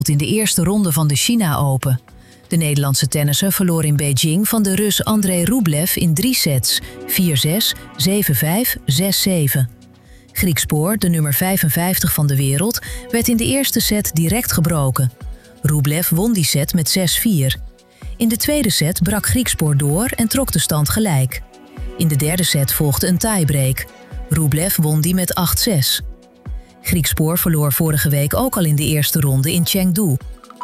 in de eerste ronde van de China Open. De Nederlandse tennisser verloor in Beijing van de Rus Andrei Rublev in 3 sets, 4-6, 7-5, 6-7. Griekspoor, de nummer 55 van de wereld, werd in de eerste set direct gebroken. Rublev won die set met 6-4. In de tweede set brak Griekspoor door en trok de stand gelijk. In de derde set volgde een tiebreak. Rublev won die met 8-6. Griekspoor verloor vorige week ook al in de eerste ronde in Chengdu.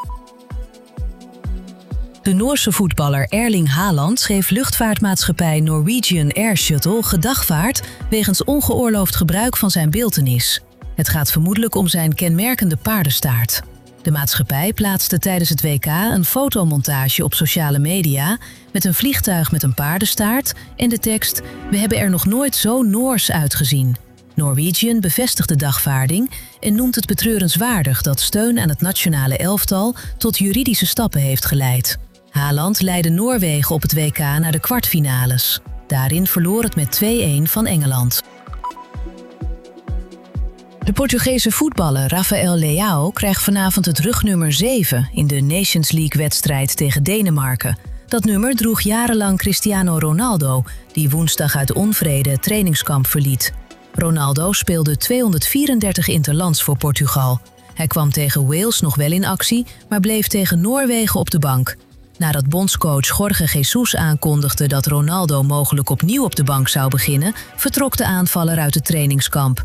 De Noorse voetballer Erling Haaland schreef luchtvaartmaatschappij Norwegian Air Shuttle gedagvaard wegens ongeoorloofd gebruik van zijn beeltenis. Het gaat vermoedelijk om zijn kenmerkende paardenstaart. De maatschappij plaatste tijdens het WK een fotomontage op sociale media met een vliegtuig met een paardenstaart en de tekst "We hebben er nog nooit zo Noors uitgezien". Norwegian bevestigt de dagvaarding en noemt het betreurenswaardig dat steun aan het nationale elftal tot juridische stappen heeft geleid. Haaland leidde Noorwegen op het WK naar de kwartfinales. Daarin verloor het met 2-1 van Engeland. De Portugese voetballer Rafael Leao krijgt vanavond het rugnummer 7 in de Nations League-wedstrijd tegen Denemarken. Dat nummer droeg jarenlang Cristiano Ronaldo, die woensdag uit onvrede het trainingskamp verliet. Ronaldo speelde 234 interlands voor Portugal. Hij kwam tegen Wales nog wel in actie, maar bleef tegen Noorwegen op de bank. Nadat bondscoach Jorge Jesus aankondigde dat Ronaldo mogelijk opnieuw op de bank zou beginnen, vertrok de aanvaller uit het trainingskamp.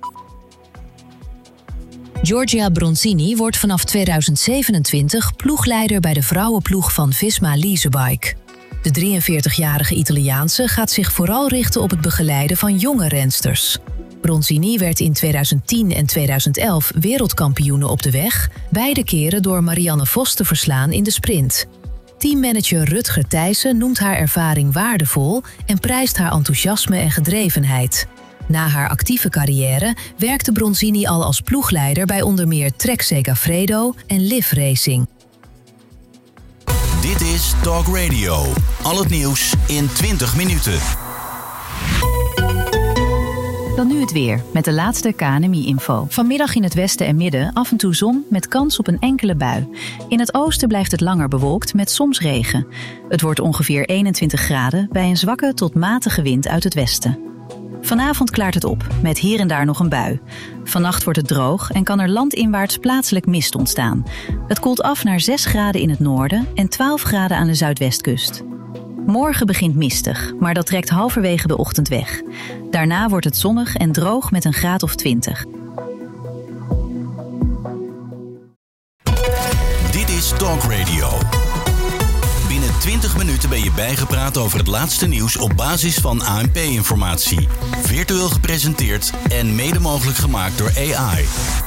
Giorgia Bronzini wordt vanaf 2027 ploegleider bij de vrouwenploeg van Visma Leasebike. De 43-jarige Italiaanse gaat zich vooral richten op het begeleiden van jonge rensters. Bronzini werd in 2010 en 2011 wereldkampioene op de weg, beide keren door Marianne Vos te verslaan in de sprint. Teammanager Rutger Thijssen noemt haar ervaring waardevol en prijst haar enthousiasme en gedrevenheid. Na haar actieve carrière werkte Bronzini al als ploegleider bij onder meer Trek Segafredo en Liv Racing. Dit is Talk Radio. Al het nieuws in 20 minuten. Dan nu het weer, met de laatste KNMI-info. Vanmiddag in het westen en midden af en toe zon met kans op een enkele bui. In het oosten blijft het langer bewolkt met soms regen. Het wordt ongeveer 21 graden bij een zwakke tot matige wind uit het westen. Vanavond klaart het op, met hier en daar nog een bui. Vannacht wordt het droog en kan er landinwaarts plaatselijk mist ontstaan. Het koelt af naar 6 graden in het noorden en 12 graden aan de zuidwestkust. Morgen begint mistig, maar dat trekt halverwege de ochtend weg. Daarna wordt het zonnig en droog met een graad of 20. Dit is Talk Radio. Binnen 20 minuten ben je bijgepraat over het laatste nieuws op basis van ANP-informatie. Virtueel gepresenteerd en mede mogelijk gemaakt door AI.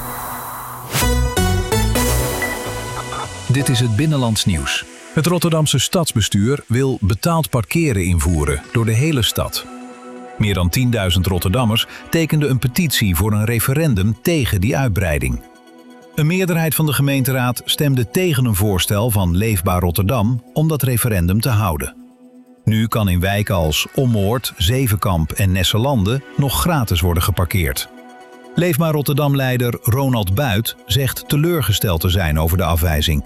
Dit is het Binnenlands Nieuws. Het Rotterdamse stadsbestuur wil betaald parkeren invoeren door de hele stad. Meer dan 10.000 Rotterdammers tekenden een petitie voor een referendum tegen die uitbreiding. Een meerderheid van de gemeenteraad stemde tegen een voorstel van Leefbaar Rotterdam om dat referendum te houden. Nu kan in wijken als Ommoord, Zevenkamp en Nesselande nog gratis worden geparkeerd. Leefbaar Rotterdam-leider Ronald Buit zegt teleurgesteld te zijn over de afwijzing.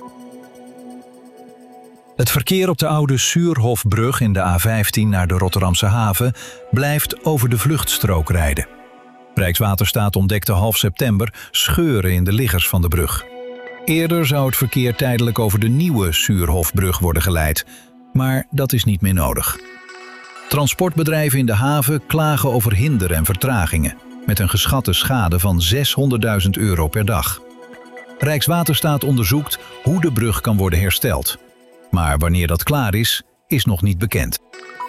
Het verkeer op de oude Suurhofbrug in de A15 naar de Rotterdamse haven blijft over de vluchtstrook rijden. Rijkswaterstaat ontdekte half september scheuren in de liggers van de brug. Eerder zou het verkeer tijdelijk over de nieuwe Suurhofbrug worden geleid, maar dat is niet meer nodig. Transportbedrijven in de haven klagen over hinder en vertragingen, met een geschatte schade van €600.000 per dag. Rijkswaterstaat onderzoekt hoe de brug kan worden hersteld. Maar wanneer dat klaar is, is nog niet bekend.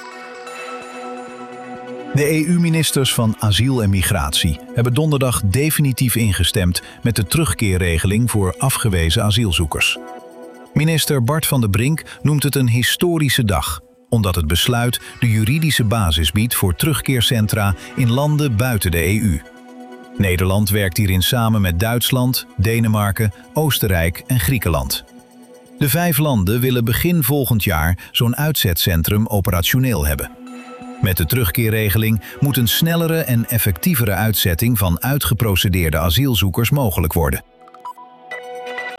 De EU-ministers van Asiel en Migratie hebben donderdag definitief ingestemd met de terugkeerregeling voor afgewezen asielzoekers. Minister Bart van den Brink noemt het een historische dag, omdat het besluit de juridische basis biedt voor terugkeercentra in landen buiten de EU. Nederland werkt hierin samen met Duitsland, Denemarken, Oostenrijk en Griekenland. De 5 landen willen begin volgend jaar zo'n uitzetcentrum operationeel hebben. Met de terugkeerregeling moet een snellere en effectievere uitzetting van uitgeprocedeerde asielzoekers mogelijk worden.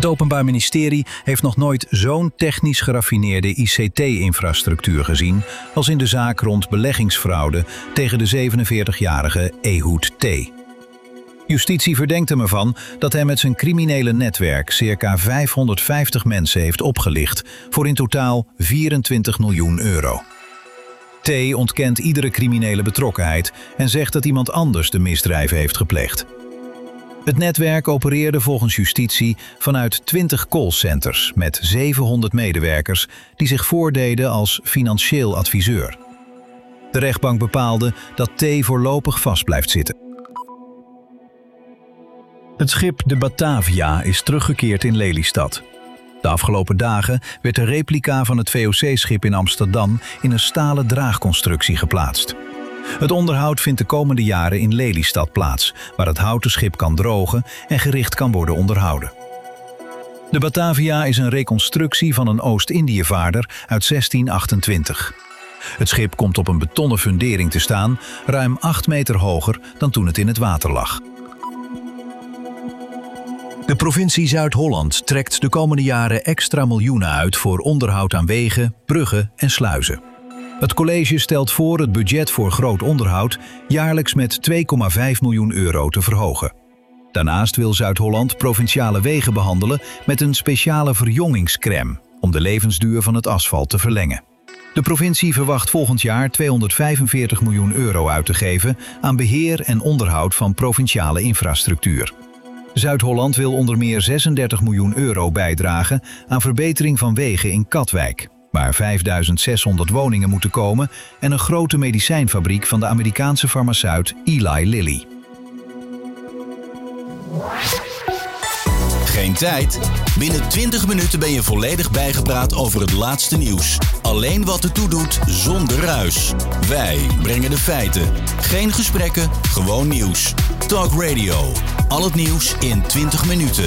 Het Openbaar Ministerie heeft nog nooit zo'n technisch geraffineerde ICT-infrastructuur gezien als in de zaak rond beleggingsfraude tegen de 47-jarige Ehud T. Justitie verdenkt hem ervan dat hij met zijn criminele netwerk circa 550 mensen heeft opgelicht voor in totaal 24 miljoen euro. T ontkent iedere criminele betrokkenheid en zegt dat iemand anders de misdrijven heeft gepleegd. Het netwerk opereerde volgens justitie vanuit 20 callcenters met 700 medewerkers die zich voordeden als financieel adviseur. De rechtbank bepaalde dat T voorlopig vast blijft zitten. Het schip de Batavia is teruggekeerd in Lelystad. De afgelopen dagen werd de replica van het VOC-schip in Amsterdam in een stalen draagconstructie geplaatst. Het onderhoud vindt de komende jaren in Lelystad plaats, waar het houten schip kan drogen en gericht kan worden onderhouden. De Batavia is een reconstructie van een Oost-Indiëvaarder uit 1628. Het schip komt op een betonnen fundering te staan, ruim 8 meter hoger dan toen het in het water lag. De provincie Zuid-Holland trekt de komende jaren extra miljoenen uit voor onderhoud aan wegen, bruggen en sluizen. Het college stelt voor het budget voor groot onderhoud jaarlijks met 2,5 miljoen euro te verhogen. Daarnaast wil Zuid-Holland provinciale wegen behandelen met een speciale verjongingscrème om de levensduur van het asfalt te verlengen. De provincie verwacht volgend jaar 245 miljoen euro uit te geven aan beheer en onderhoud van provinciale infrastructuur. Zuid-Holland wil onder meer 36 miljoen euro bijdragen aan verbetering van wegen in Katwijk, waar 5.600 woningen moeten komen, en een grote medicijnfabriek van de Amerikaanse farmaceut Eli Lilly. Geen tijd? Binnen 20 minuten ben je volledig bijgepraat over het laatste nieuws. Alleen wat ertoe doet, zonder ruis. Wij brengen de feiten. Geen gesprekken, gewoon nieuws. Talk Radio. Al het nieuws in 20 minuten.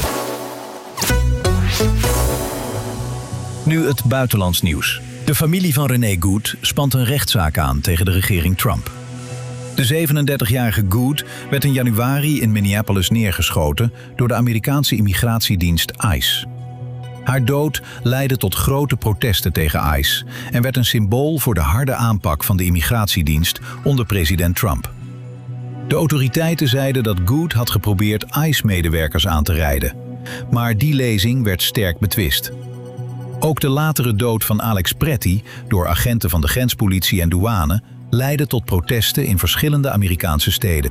Nu het buitenlands nieuws. De familie van René Good spant een rechtszaak aan tegen de regering Trump. De 37-jarige Good werd in januari in Minneapolis neergeschoten door de Amerikaanse immigratiedienst ICE. Haar dood leidde tot grote protesten tegen ICE en werd een symbool voor de harde aanpak van de immigratiedienst onder president Trump. De autoriteiten zeiden dat Good had geprobeerd ICE-medewerkers aan te rijden, maar die lezing werd sterk betwist. Ook de latere dood van Alex Pretty door agenten van de grenspolitie en douane leidde tot protesten in verschillende Amerikaanse steden.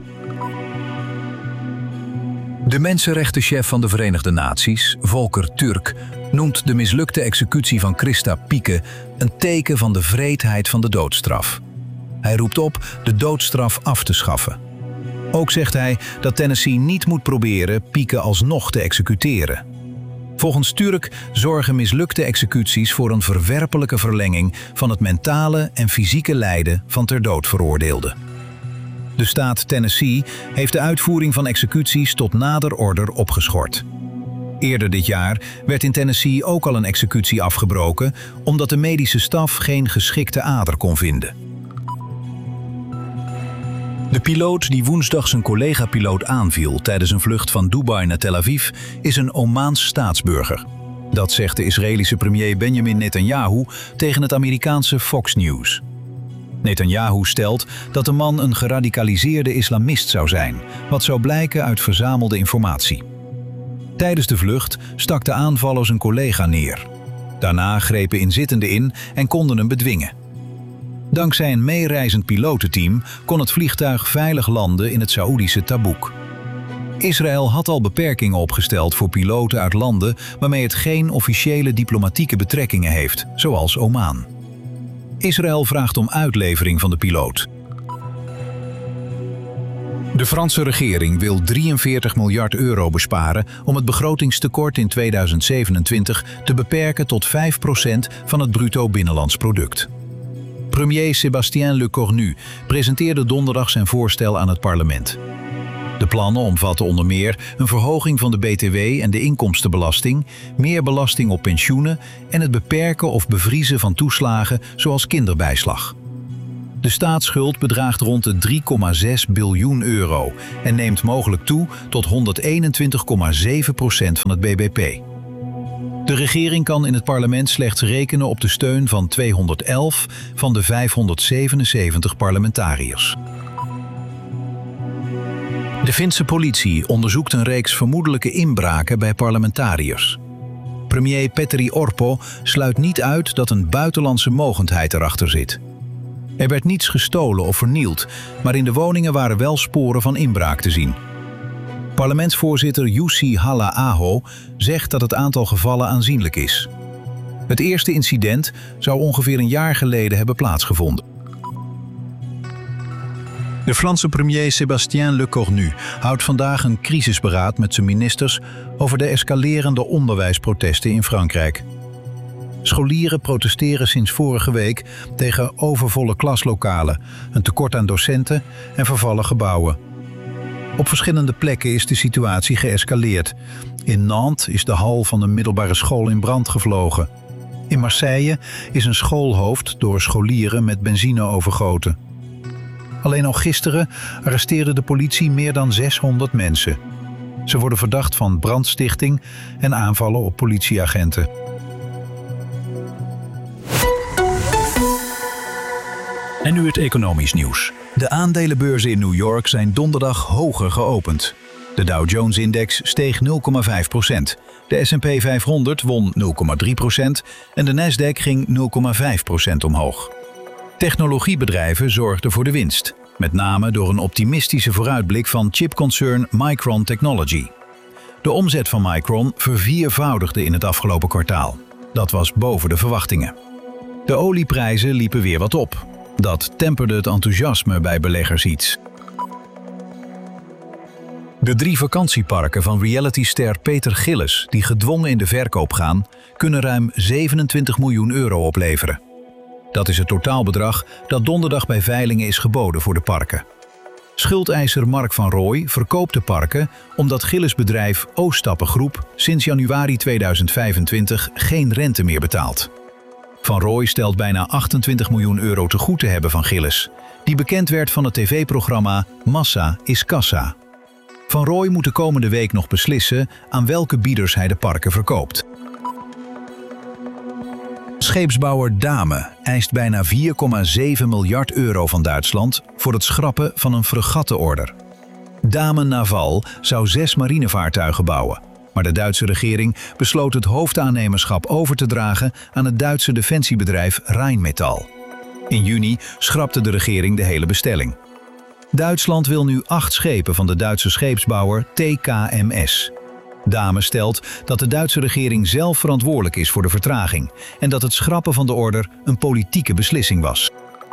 De mensenrechtenchef van de Verenigde Naties, Volker Turk, noemt de mislukte executie van Christa Pieke een teken van de wreedheid van de doodstraf. Hij roept op de doodstraf af te schaffen. Ook zegt hij dat Tennessee niet moet proberen Pieke alsnog te executeren. Volgens Turk zorgen mislukte executies voor een verwerpelijke verlenging van het mentale en fysieke lijden van ter dood veroordeelden. De staat Tennessee heeft de uitvoering van executies tot nader order opgeschort. Eerder dit jaar werd in Tennessee ook al een executie afgebroken omdat de medische staf geen geschikte ader kon vinden. De piloot die woensdag zijn collega-piloot aanviel tijdens een vlucht van Dubai naar Tel Aviv is een Omaans staatsburger. Dat zegt de Israëlische premier Benjamin Netanyahu tegen het Amerikaanse Fox News. Netanyahu stelt dat de man een geradicaliseerde islamist zou zijn, wat zou blijken uit verzamelde informatie. Tijdens de vlucht stak de aanvaller zijn collega neer. Daarna grepen inzittenden in en konden hem bedwingen. Dankzij een meereizend pilotenteam kon het vliegtuig veilig landen in het Saoedische Tabuk. Israël had al beperkingen opgesteld voor piloten uit landen waarmee het geen officiële diplomatieke betrekkingen heeft, zoals Oman. Israël vraagt om uitlevering van de piloot. De Franse regering wil 43 miljard euro besparen om het begrotingstekort in 2027 te beperken tot 5% van het bruto binnenlands product. Premier Sébastien Lecornu presenteerde donderdag zijn voorstel aan het parlement. De plannen omvatten onder meer een verhoging van de BTW en de inkomstenbelasting, meer belasting op pensioenen en het beperken of bevriezen van toeslagen zoals kinderbijslag. De staatsschuld bedraagt rond de 3,6 biljoen euro en neemt mogelijk toe tot 121,7% van het BBP. De regering kan in het parlement slechts rekenen op de steun van 211 van de 577 parlementariërs. De Finse politie onderzoekt een reeks vermoedelijke inbraken bij parlementariërs. Premier Petteri Orpo sluit niet uit dat een buitenlandse mogendheid erachter zit. Er werd niets gestolen of vernield, maar in de woningen waren wel sporen van inbraak te zien. Parlementsvoorzitter Jussi Halla-aho zegt dat het aantal gevallen aanzienlijk is. Het eerste incident zou ongeveer een jaar geleden hebben plaatsgevonden. De Franse premier Sébastien Lecornu houdt vandaag een crisisberaad met zijn ministers over de escalerende onderwijsprotesten in Frankrijk. Scholieren protesteren sinds vorige week tegen overvolle klaslokalen, een tekort aan docenten en vervallen gebouwen. Op verschillende plekken is de situatie geëscaleerd. In Nantes is de hal van een middelbare school in brand gevlogen. In Marseille is een schoolhoofd door scholieren met benzine overgoten. Alleen al gisteren arresteerde de politie meer dan 600 mensen. Ze worden verdacht van brandstichting en aanvallen op politieagenten. En nu het economisch nieuws. De aandelenbeurzen in New York zijn donderdag hoger geopend. De Dow Jones-index steeg 0,5%. De S&P 500 won 0,3% en de Nasdaq ging 0,5% omhoog. Technologiebedrijven zorgden voor de winst, met name door een optimistische vooruitblik van chipconcern Micron Technology. De omzet van Micron verviervoudigde in het afgelopen kwartaal. Dat was boven de verwachtingen. De olieprijzen liepen weer wat op. Dat temperde het enthousiasme bij beleggers iets. De 3 vakantieparken van realityster Peter Gillis, die gedwongen in de verkoop gaan, kunnen ruim 27 miljoen euro opleveren. Dat is het totaalbedrag dat donderdag bij veilingen is geboden voor de parken. Schuldeiser Mark van Rooij verkoopt de parken omdat Gillis bedrijf Ooststappen Groep sinds januari 2025 geen rente meer betaalt. Van Rooij stelt bijna 28 miljoen euro te goed te hebben van Gillis, die bekend werd van het tv-programma Massa is Kassa. Van Rooij moet de komende week nog beslissen aan welke bieders hij de parken verkoopt. Scheepsbouwer Dame eist bijna 4,7 miljard euro van Duitsland voor het schrappen van een fregattenorder. Dame Naval zou 6 marinevaartuigen bouwen, maar de Duitse regering besloot het hoofdaannemerschap over te dragen aan het Duitse defensiebedrijf Rheinmetall. In juni schrapte de regering de hele bestelling. Duitsland wil nu 8 schepen van de Duitse scheepsbouwer TKMS. Dame stelt dat de Duitse regering zelf verantwoordelijk is voor de vertraging en dat het schrappen van de order een politieke beslissing was.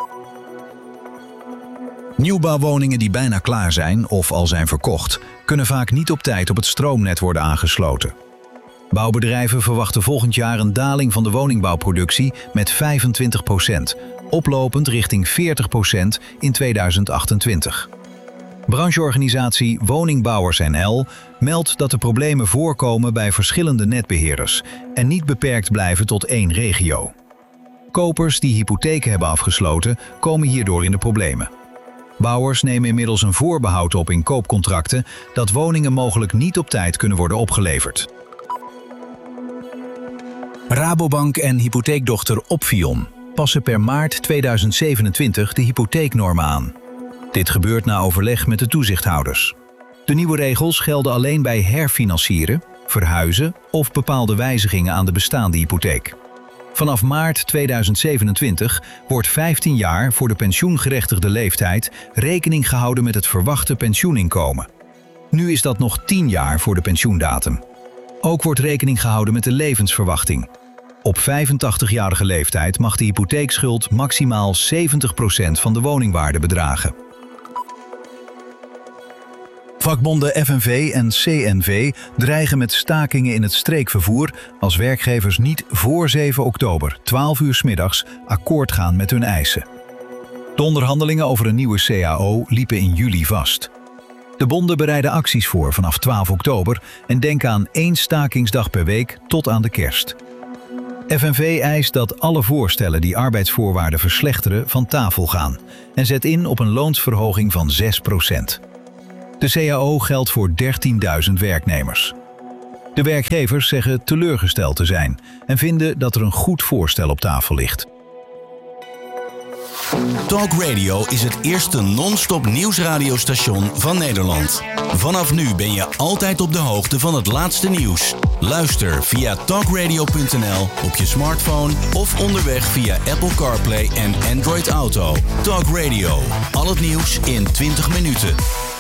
Nieuwbouwwoningen die bijna klaar zijn of al zijn verkocht, kunnen vaak niet op tijd op het stroomnet worden aangesloten. Bouwbedrijven verwachten volgend jaar een daling van de woningbouwproductie met 25%, oplopend richting 40% in 2028. Brancheorganisatie Woningbouwers NL meldt dat de problemen voorkomen bij verschillende netbeheerders en niet beperkt blijven tot 1 regio. Kopers die hypotheken hebben afgesloten komen hierdoor in de problemen. Bouwers nemen inmiddels een voorbehoud op in koopcontracten dat woningen mogelijk niet op tijd kunnen worden opgeleverd. Rabobank en hypotheekdochter Opfion passen per maart 2027 de hypotheeknormen aan. Dit gebeurt na overleg met de toezichthouders. De nieuwe regels gelden alleen bij herfinancieren, verhuizen of bepaalde wijzigingen aan de bestaande hypotheek. Vanaf maart 2027 wordt 15 jaar voor de pensioengerechtigde leeftijd rekening gehouden met het verwachte pensioeninkomen. Nu is dat nog 10 jaar voor de pensioendatum. Ook wordt rekening gehouden met de levensverwachting. Op 85-jarige leeftijd mag de hypotheekschuld maximaal 70% van de woningwaarde bedragen. Vakbonden FNV en CNV dreigen met stakingen in het streekvervoer als werkgevers niet voor 7 oktober, 12 uur 's middags, akkoord gaan met hun eisen. De onderhandelingen over een nieuwe CAO liepen in juli vast. De bonden bereiden acties voor vanaf 12 oktober en denken aan 1 stakingsdag per week tot aan de kerst. FNV eist dat alle voorstellen die arbeidsvoorwaarden verslechteren van tafel gaan en zet in op een loonsverhoging van 6%. De CAO geldt voor 13.000 werknemers. De werkgevers zeggen teleurgesteld te zijn en vinden dat er een goed voorstel op tafel ligt. Talk Radio is het eerste non-stop nieuwsradiostation van Nederland. Vanaf nu ben je altijd op de hoogte van het laatste nieuws. Luister via talkradio.nl op je smartphone of onderweg via Apple CarPlay en Android Auto. Talk Radio. Al het nieuws in 20 minuten.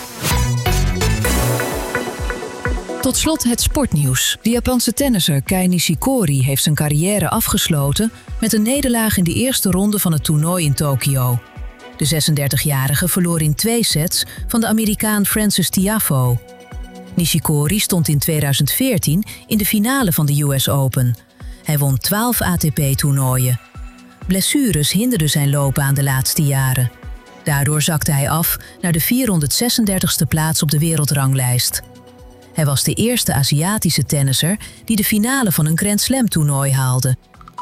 Tot slot het sportnieuws. De Japanse tennisser Kei Nishikori heeft zijn carrière afgesloten met een nederlaag in de eerste ronde van het toernooi in Tokio. De 36-jarige verloor in 2 sets van de Amerikaan Frances Tiafoe. Nishikori stond in 2014 in de finale van de US Open. Hij won 12 ATP-toernooien. Blessures hinderden zijn loopbaan de laatste jaren. Daardoor zakte hij af naar de 436e plaats op de wereldranglijst. Hij was de eerste Aziatische tennisser die de finale van een Grand Slam-toernooi haalde.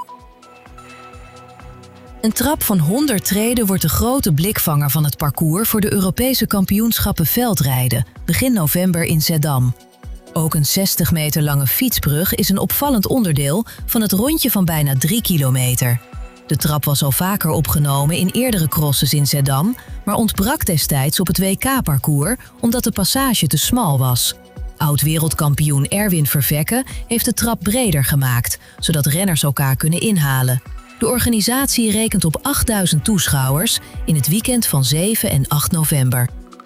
Een trap van 100 treden wordt de grote blikvanger van het parcours voor de Europese kampioenschappen veldrijden, begin november in Zeddam. Ook een 60 meter lange fietsbrug is een opvallend onderdeel van het rondje van bijna 3 kilometer. De trap was al vaker opgenomen in eerdere crosses in Zeddam, maar ontbrak destijds op het WK-parcours omdat de passage te smal was. Oud-wereldkampioen Erwin Vervekke heeft de trap breder gemaakt, zodat renners elkaar kunnen inhalen. De organisatie rekent op 8000 toeschouwers in het weekend van 7 en 8 november.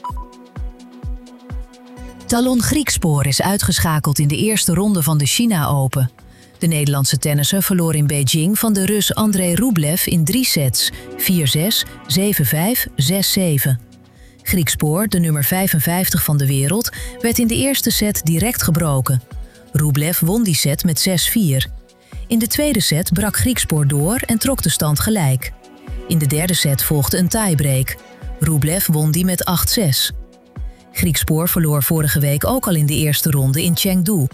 Talon Griekspoor is uitgeschakeld in de eerste ronde van de China Open. De Nederlandse tennisser verloor in Beijing van de Rus Andrei Rublev in 3 sets, 4-6, 7-5, 6-7. Griekspoor, de nummer 55 van de wereld, werd in de eerste set direct gebroken. Rublev won die set met 6-4. In de tweede set brak Griekspoor door en trok de stand gelijk. In de derde set volgde een tiebreak. Rublev won die met 8-6. Griekspoor verloor vorige week ook al in de eerste ronde in Chengdu.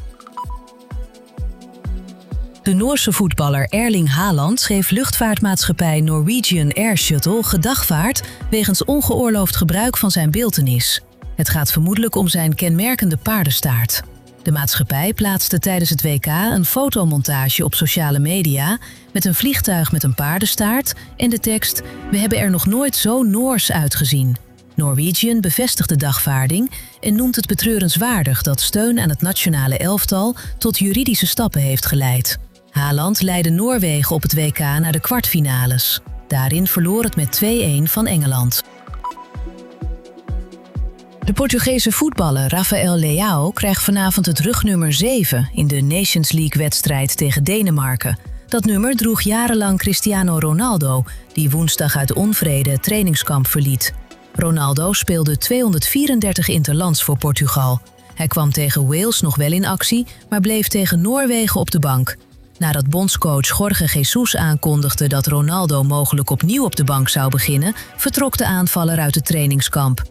De Noorse voetballer Erling Haaland schreef luchtvaartmaatschappij Norwegian Air Shuttle gedagvaard wegens ongeoorloofd gebruik van zijn beeltenis. Het gaat vermoedelijk om zijn kenmerkende paardenstaart. De maatschappij plaatste tijdens het WK een fotomontage op sociale media met een vliegtuig met een paardenstaart en de tekst "We hebben er nog nooit zo Noors uitgezien". Norwegian bevestigt de dagvaarding en noemt het betreurenswaardig dat steun aan het nationale elftal tot juridische stappen heeft geleid. Haaland leidde Noorwegen op het WK naar de kwartfinales. Daarin verloor het met 2-1 van Engeland. De Portugese voetballer Rafael Leao krijgt vanavond het rugnummer 7 in de Nations League-wedstrijd tegen Denemarken. Dat nummer droeg jarenlang Cristiano Ronaldo, die woensdag uit onvrede het trainingskamp verliet. Ronaldo speelde 234 interlands voor Portugal. Hij kwam tegen Wales nog wel in actie, maar bleef tegen Noorwegen op de bank. Nadat bondscoach Jorge Jesus aankondigde dat Ronaldo mogelijk opnieuw op de bank zou beginnen, vertrok de aanvaller uit het trainingskamp.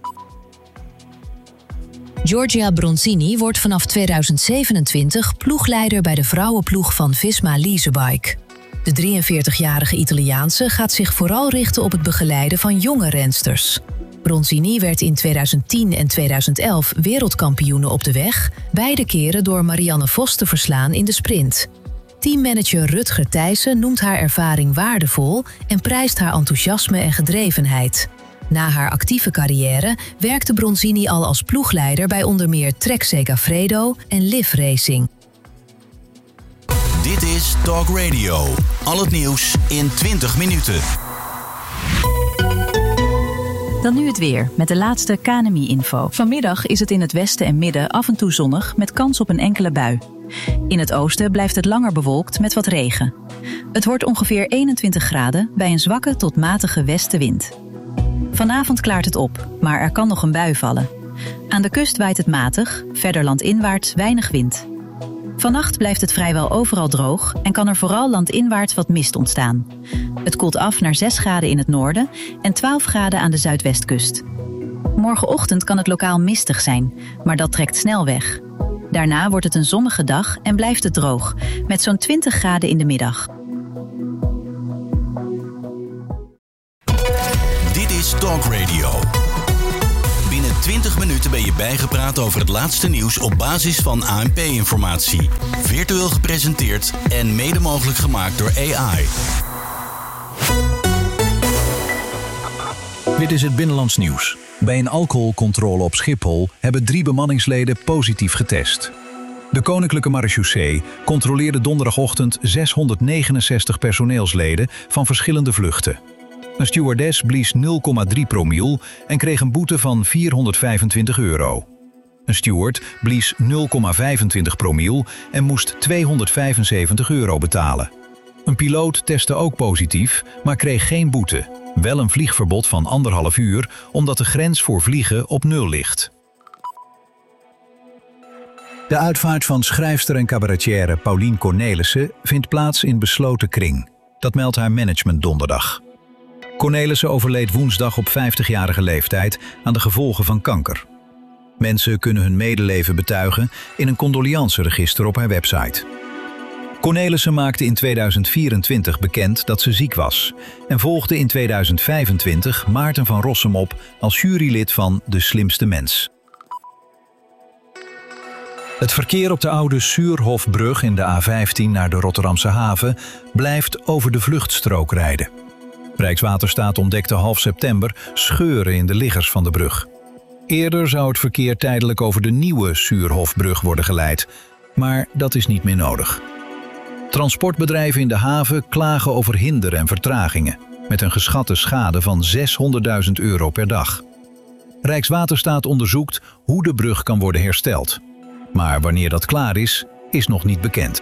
Giorgia Bronzini wordt vanaf 2027 ploegleider bij de vrouwenploeg van Visma Leasebike. De 43-jarige Italiaanse gaat zich vooral richten op het begeleiden van jonge rensters. Bronzini werd in 2010 en 2011 wereldkampioene op de weg, beide keren door Marianne Vos te verslaan in de sprint. Teammanager Rutger Thijssen noemt haar ervaring waardevol en prijst haar enthousiasme en gedrevenheid. Na haar actieve carrière werkte Bronzini al als ploegleider bij onder meer Trek Segafredo en Liv Racing. Dit is Talk Radio. Al het nieuws in 20 minuten. Dan nu het weer, met de laatste KNMI-info. Vanmiddag is het in het westen en midden af en toe zonnig met kans op een enkele bui. In het oosten blijft het langer bewolkt met wat regen. Het wordt ongeveer 21 graden bij een zwakke tot matige westenwind. Vanavond klaart het op, maar er kan nog een bui vallen. Aan de kust waait het matig, verder landinwaarts weinig wind. Vannacht blijft het vrijwel overal droog en kan er vooral landinwaarts wat mist ontstaan. Het koelt af naar 6 graden in het noorden en 12 graden aan de zuidwestkust. Morgenochtend kan het lokaal mistig zijn, maar dat trekt snel weg. Daarna wordt het een zonnige dag en blijft het droog, met zo'n 20 graden in de middag. Dit is Talk Radio. Binnen 20 minuten ben je bijgepraat over het laatste nieuws op basis van ANP-informatie. Virtueel gepresenteerd en mede mogelijk gemaakt door AI. Dit is het Binnenlands Nieuws. Bij een alcoholcontrole op Schiphol hebben 3 bemanningsleden positief getest. De Koninklijke Marechaussee controleerde donderdagochtend 669 personeelsleden van verschillende vluchten. Een stewardess blies 0,3 promiel en kreeg een boete van €425. Een steward blies 0,25 promiel en moest €275 betalen. Een piloot testte ook positief, maar kreeg geen boete. Wel een vliegverbod van 1,5 uur, omdat de grens voor vliegen op 0 ligt. De uitvaart van schrijfster en cabaretière Paulien Cornelissen vindt plaats in besloten kring. Dat meldt haar management donderdag. Cornelissen overleed woensdag op 50-jarige leeftijd aan de gevolgen van kanker. Mensen kunnen hun medeleven betuigen in een condolianceregister op haar website. Cornelissen maakte in 2024 bekend dat ze ziek was en volgde in 2025 Maarten van Rossum op als jurylid van De Slimste Mens. Het verkeer op de oude Suurhofbrug in de A15 naar de Rotterdamse haven blijft over de vluchtstrook rijden. Rijkswaterstaat ontdekte half september scheuren in de liggers van de brug. Eerder zou het verkeer tijdelijk over de nieuwe Suurhofbrug worden geleid, maar dat is niet meer nodig. Transportbedrijven in de haven klagen over hinder en vertragingen, met een geschatte schade van €600.000 per dag. Rijkswaterstaat onderzoekt hoe de brug kan worden hersteld. Maar wanneer dat klaar is, is nog niet bekend.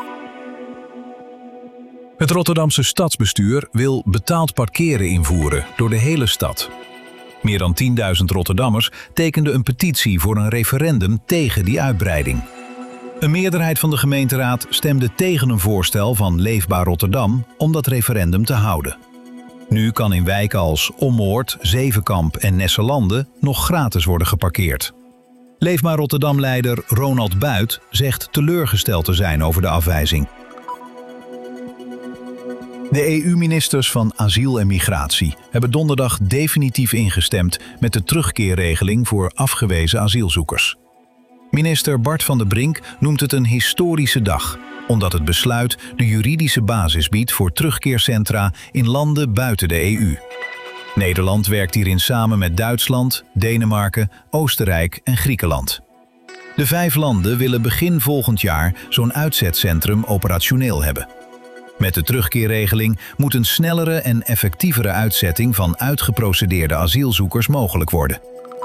Het Rotterdamse stadsbestuur wil betaald parkeren invoeren door de hele stad. Meer dan 10.000 Rotterdammers tekenden een petitie voor een referendum tegen die uitbreiding. Een meerderheid van de gemeenteraad stemde tegen een voorstel van Leefbaar Rotterdam om dat referendum te houden. Nu kan in wijken als Ommoord, Zevenkamp en Nesselande nog gratis worden geparkeerd. Leefbaar Rotterdam-leider Ronald Buit zegt teleurgesteld te zijn over de afwijzing. De EU-ministers van Asiel en Migratie hebben donderdag definitief ingestemd met de terugkeerregeling voor afgewezen asielzoekers. Minister Bart van der Brink noemt het een historische dag, omdat het besluit de juridische basis biedt voor terugkeercentra in landen buiten de EU. Nederland werkt hierin samen met Duitsland, Denemarken, Oostenrijk en Griekenland. De 5 landen willen begin volgend jaar zo'n uitzetcentrum operationeel hebben. Met de terugkeerregeling moet een snellere en effectievere uitzetting van uitgeprocedeerde asielzoekers mogelijk worden.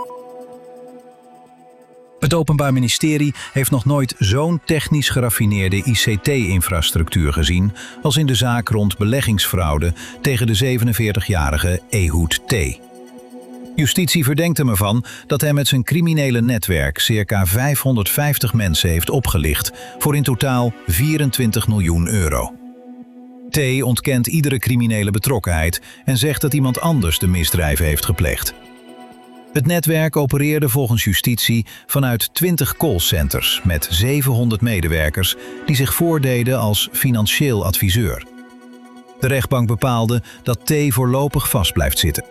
Het Openbaar Ministerie heeft nog nooit zo'n technisch geraffineerde ICT-infrastructuur gezien als in de zaak rond beleggingsfraude tegen de 47-jarige Ehud T. Justitie verdenkt hem ervan dat hij met zijn criminele netwerk circa 550 mensen heeft opgelicht voor in totaal €24 miljoen. T ontkent iedere criminele betrokkenheid en zegt dat iemand anders de misdrijven heeft gepleegd. Het netwerk opereerde volgens justitie vanuit 20 callcenters met 700 medewerkers die zich voordeden als financieel adviseur. De rechtbank bepaalde dat T voorlopig vast blijft zitten.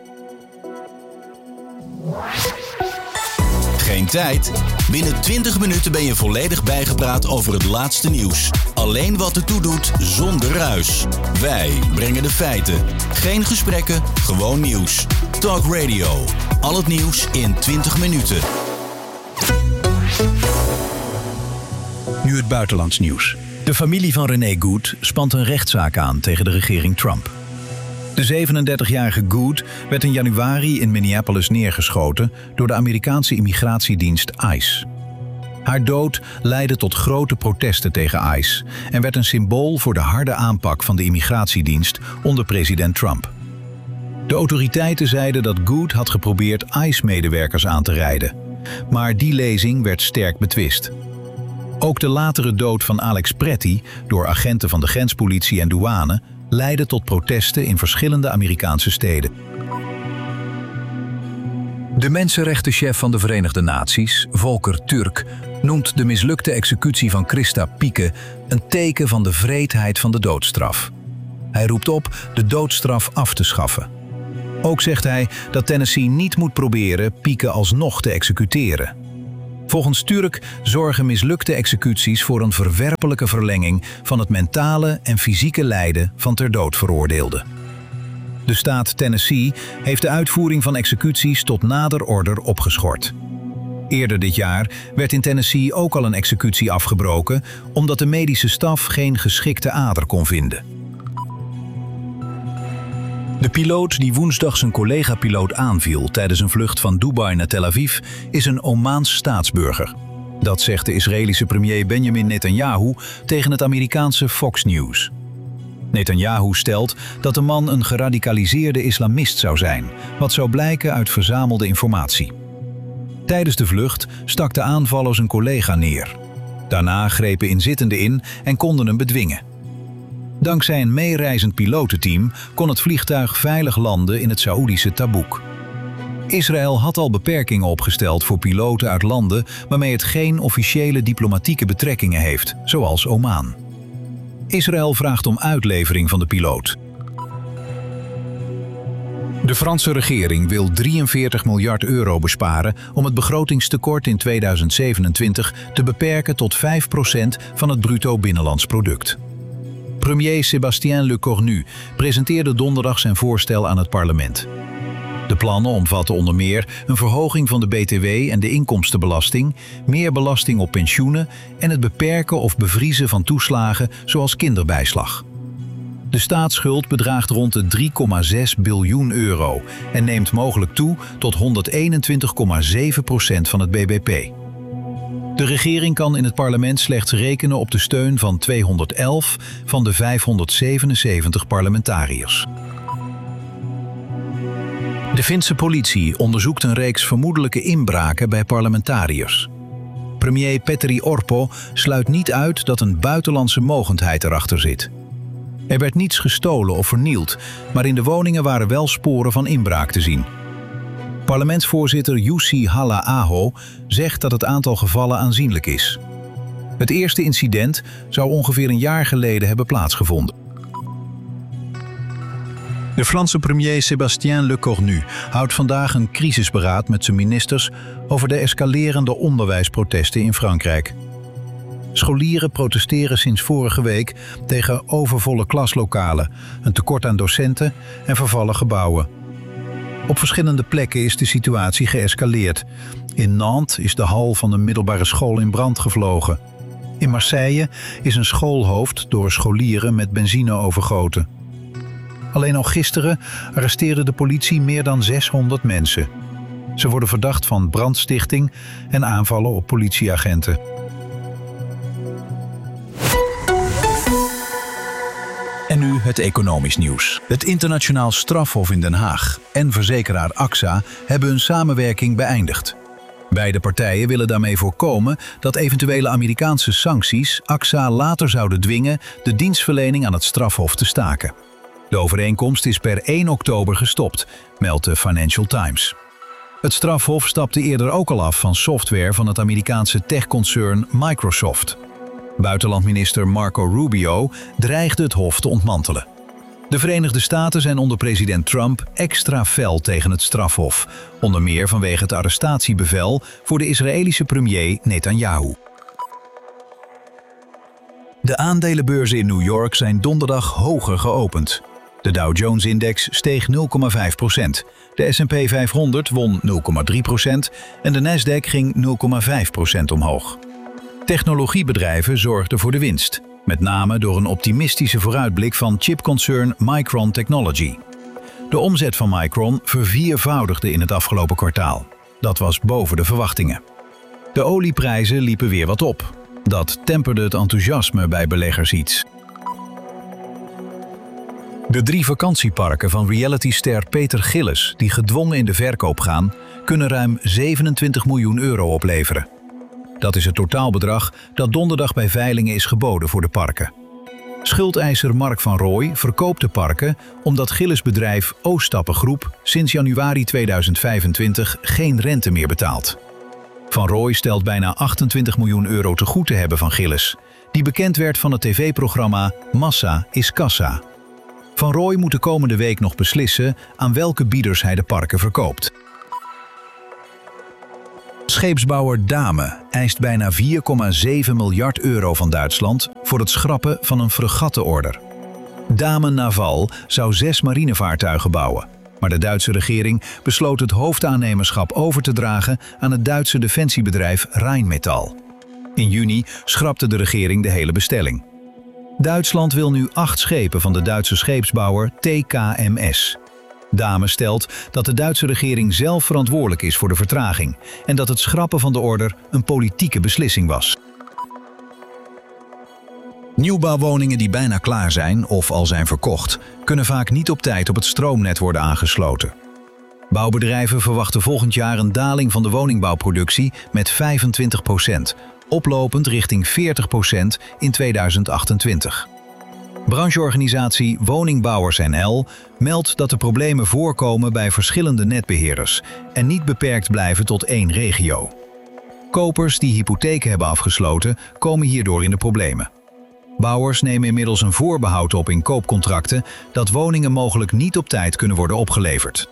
Geen tijd? Binnen 20 minuten ben je volledig bijgepraat over het laatste nieuws. Alleen wat ertoe doet, zonder ruis. Wij brengen de feiten. Geen gesprekken, gewoon nieuws. Talk Radio. Al het nieuws in 20 minuten. Nu het buitenlands nieuws. De familie van René Good spant een rechtszaak aan tegen de regering Trump. De 37-jarige Good werd in januari in Minneapolis neergeschoten door de Amerikaanse immigratiedienst ICE. Haar dood leidde tot grote protesten tegen ICE en werd een symbool voor de harde aanpak van de immigratiedienst onder president Trump. De autoriteiten zeiden dat Good had geprobeerd ICE-medewerkers aan te rijden, maar die lezing werd sterk betwist. Ook de latere dood van Alex Pretty door agenten van de grenspolitie en douane leidde tot protesten in verschillende Amerikaanse steden. De mensenrechtenchef van de Verenigde Naties, Volker Turk, noemt de mislukte executie van Christa Pieke een teken van de wreedheid van de doodstraf. Hij roept op de doodstraf af te schaffen. Ook zegt hij dat Tennessee niet moet proberen Pieke alsnog te executeren. Volgens Turk zorgen mislukte executies voor een verwerpelijke verlenging van het mentale en fysieke lijden van ter dood veroordeelden. De staat Tennessee heeft de uitvoering van executies tot nader order opgeschort. Eerder dit jaar werd in Tennessee ook al een executie afgebroken omdat de medische staf geen geschikte ader kon vinden. De piloot die woensdag zijn collega-piloot aanviel tijdens een vlucht van Dubai naar Tel Aviv is een Omaans staatsburger. Dat zegt de Israëlische premier Benjamin Netanyahu tegen het Amerikaanse Fox News. Netanyahu stelt dat de man een geradicaliseerde islamist zou zijn, wat zou blijken uit verzamelde informatie. Tijdens de vlucht stak de aanvaller zijn collega neer. Daarna grepen inzittenden in en konden hem bedwingen. Dankzij een meereizend pilotenteam kon het vliegtuig veilig landen in het Saoedische Tabuk. Israël had al beperkingen opgesteld voor piloten uit landen waarmee het geen officiële diplomatieke betrekkingen heeft, zoals Oman. Israël vraagt om uitlevering van de piloot. De Franse regering wil 43 miljard euro besparen om het begrotingstekort in 2027 te beperken tot 5% van het bruto binnenlands product. Premier Sébastien Lecornu presenteerde donderdag zijn voorstel aan het parlement. De plannen omvatten onder meer een verhoging van de BTW en de inkomstenbelasting, meer belasting op pensioenen en het beperken of bevriezen van toeslagen zoals kinderbijslag. De staatsschuld bedraagt rond de 3,6 biljoen euro en neemt mogelijk toe tot 121,7% van het BBP. De regering kan in het parlement slechts rekenen op de steun van 211 van de 577 parlementariërs. De Finse politie onderzoekt een reeks vermoedelijke inbraken bij parlementariërs. Premier Petteri Orpo sluit niet uit dat een buitenlandse mogendheid erachter zit. Er werd niets gestolen of vernield, maar in de woningen waren wel sporen van inbraak te zien. Parlementsvoorzitter Jussi Halla-aho zegt dat het aantal gevallen aanzienlijk is. Het eerste incident zou ongeveer een jaar geleden hebben plaatsgevonden. De Franse premier Sébastien Lecornu houdt vandaag een crisisberaad met zijn ministers over de escalerende onderwijsprotesten in Frankrijk. Scholieren protesteren sinds vorige week tegen overvolle klaslokalen, een tekort aan docenten en vervallen gebouwen. Op verschillende plekken is de situatie geëscaleerd. In Nantes is de hal van een middelbare school in brand gevlogen. In Marseille is een schoolhoofd door scholieren met benzine overgoten. Alleen al gisteren arresteerde de politie meer dan 600 mensen. Ze worden verdacht van brandstichting en aanvallen op politieagenten. En nu het economisch nieuws. Het Internationaal Strafhof in Den Haag en verzekeraar AXA hebben hun samenwerking beëindigd. Beide partijen willen daarmee voorkomen dat eventuele Amerikaanse sancties AXA later zouden dwingen de dienstverlening aan het strafhof te staken. De overeenkomst is per 1 oktober gestopt, meldt de Financial Times. Het strafhof stapte eerder ook al af van software van het Amerikaanse techconcern Microsoft. Buitenlandminister Marco Rubio dreigde het hof te ontmantelen. De Verenigde Staten zijn onder president Trump extra fel tegen het strafhof, onder meer vanwege het arrestatiebevel voor de Israëlische premier Netanyahu. De aandelenbeurzen in New York zijn donderdag hoger geopend. De Dow Jones-index steeg 0,5%. De S&P 500 won 0,3% en de Nasdaq ging 0,5% omhoog. Technologiebedrijven zorgden voor de winst, met name door een optimistische vooruitblik van chipconcern Micron Technology. De omzet van Micron verviervoudigde in het afgelopen kwartaal. Dat was boven de verwachtingen. De olieprijzen liepen weer wat op. Dat temperde het enthousiasme bij beleggers iets. De 3 vakantieparken van realityster Peter Gillis, die gedwongen in de verkoop gaan, kunnen ruim 27 miljoen euro opleveren. Dat is het totaalbedrag dat donderdag bij veilingen is geboden voor de parken. Schuldeiser Mark van Rooij verkoopt de parken omdat Gillis bedrijf Oostappengroep sinds januari 2025 geen rente meer betaalt. Van Rooij stelt bijna 28 miljoen euro te goed te hebben van Gillis, die bekend werd van het tv-programma Massa is Kassa. Van Rooij moet de komende week nog beslissen aan welke bieders hij de parken verkoopt. Scheepsbouwer Damen eist bijna 4,7 miljard euro van Duitsland voor het schrappen van een fregattenorder. Damen Naval zou 6 marinevaartuigen bouwen, maar de Duitse regering besloot het hoofdaannemerschap over te dragen aan het Duitse defensiebedrijf Rheinmetall. In juni schrapte de regering de hele bestelling. Duitsland wil nu 8 schepen van de Duitse scheepsbouwer TKMS. Damen stelt dat de Duitse regering zelf verantwoordelijk is voor de vertraging en dat het schrappen van de order een politieke beslissing was. Nieuwbouwwoningen die bijna klaar zijn of al zijn verkocht, kunnen vaak niet op tijd op het stroomnet worden aangesloten. Bouwbedrijven verwachten volgend jaar een daling van de woningbouwproductie met 25%, oplopend richting 40% in 2028. Brancheorganisatie Woningbouwers NL meldt dat de problemen voorkomen bij verschillende netbeheerders en niet beperkt blijven tot één regio. Kopers die hypotheken hebben afgesloten komen hierdoor in de problemen. Bouwers nemen inmiddels een voorbehoud op in koopcontracten dat woningen mogelijk niet op tijd kunnen worden opgeleverd.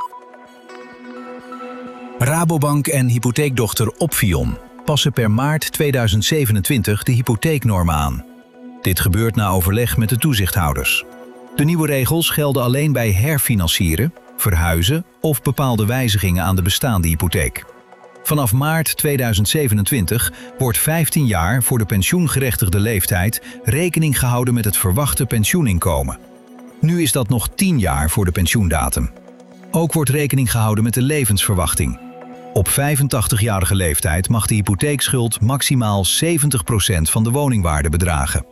Rabobank en hypotheekdochter Opfion passen per maart 2027 de hypotheeknormen aan. Dit gebeurt na overleg met de toezichthouders. De nieuwe regels gelden alleen bij herfinancieren, verhuizen of bepaalde wijzigingen aan de bestaande hypotheek. Vanaf maart 2027 wordt 15 jaar voor de pensioengerechtigde leeftijd rekening gehouden met het verwachte pensioeninkomen. Nu is dat nog 10 jaar voor de pensioendatum. Ook wordt rekening gehouden met de levensverwachting. Op 85-jarige leeftijd mag de hypotheekschuld maximaal 70% van de woningwaarde bedragen.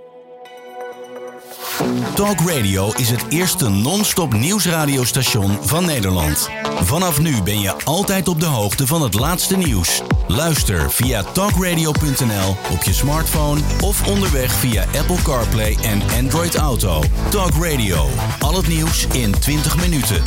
Talk Radio is het eerste non-stop nieuwsradiostation van Nederland. Vanaf nu ben je altijd op de hoogte van het laatste nieuws. Luister via talkradio.nl op je smartphone of onderweg via Apple CarPlay en Android Auto. Talk Radio, al het nieuws in 20 minuten.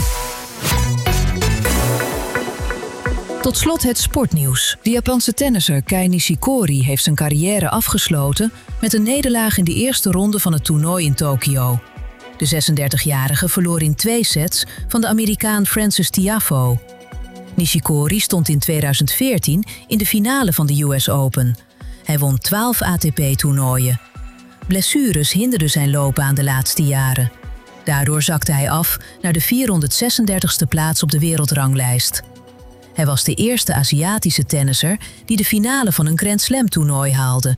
Tot slot het sportnieuws. De Japanse tennisser Kei Nishikori heeft zijn carrière afgesloten met een nederlaag in de eerste ronde van het toernooi in Tokio. De 36-jarige verloor in 2 sets van de Amerikaan Frances Tiafoe. Nishikori stond in 2014 in de finale van de US Open. Hij won 12 ATP-toernooien. Blessures hinderden zijn loopbaan de laatste jaren. Daardoor zakte hij af naar de 436e plaats op de wereldranglijst. Hij was de eerste Aziatische tennisser die de finale van een Grand Slam toernooi haalde.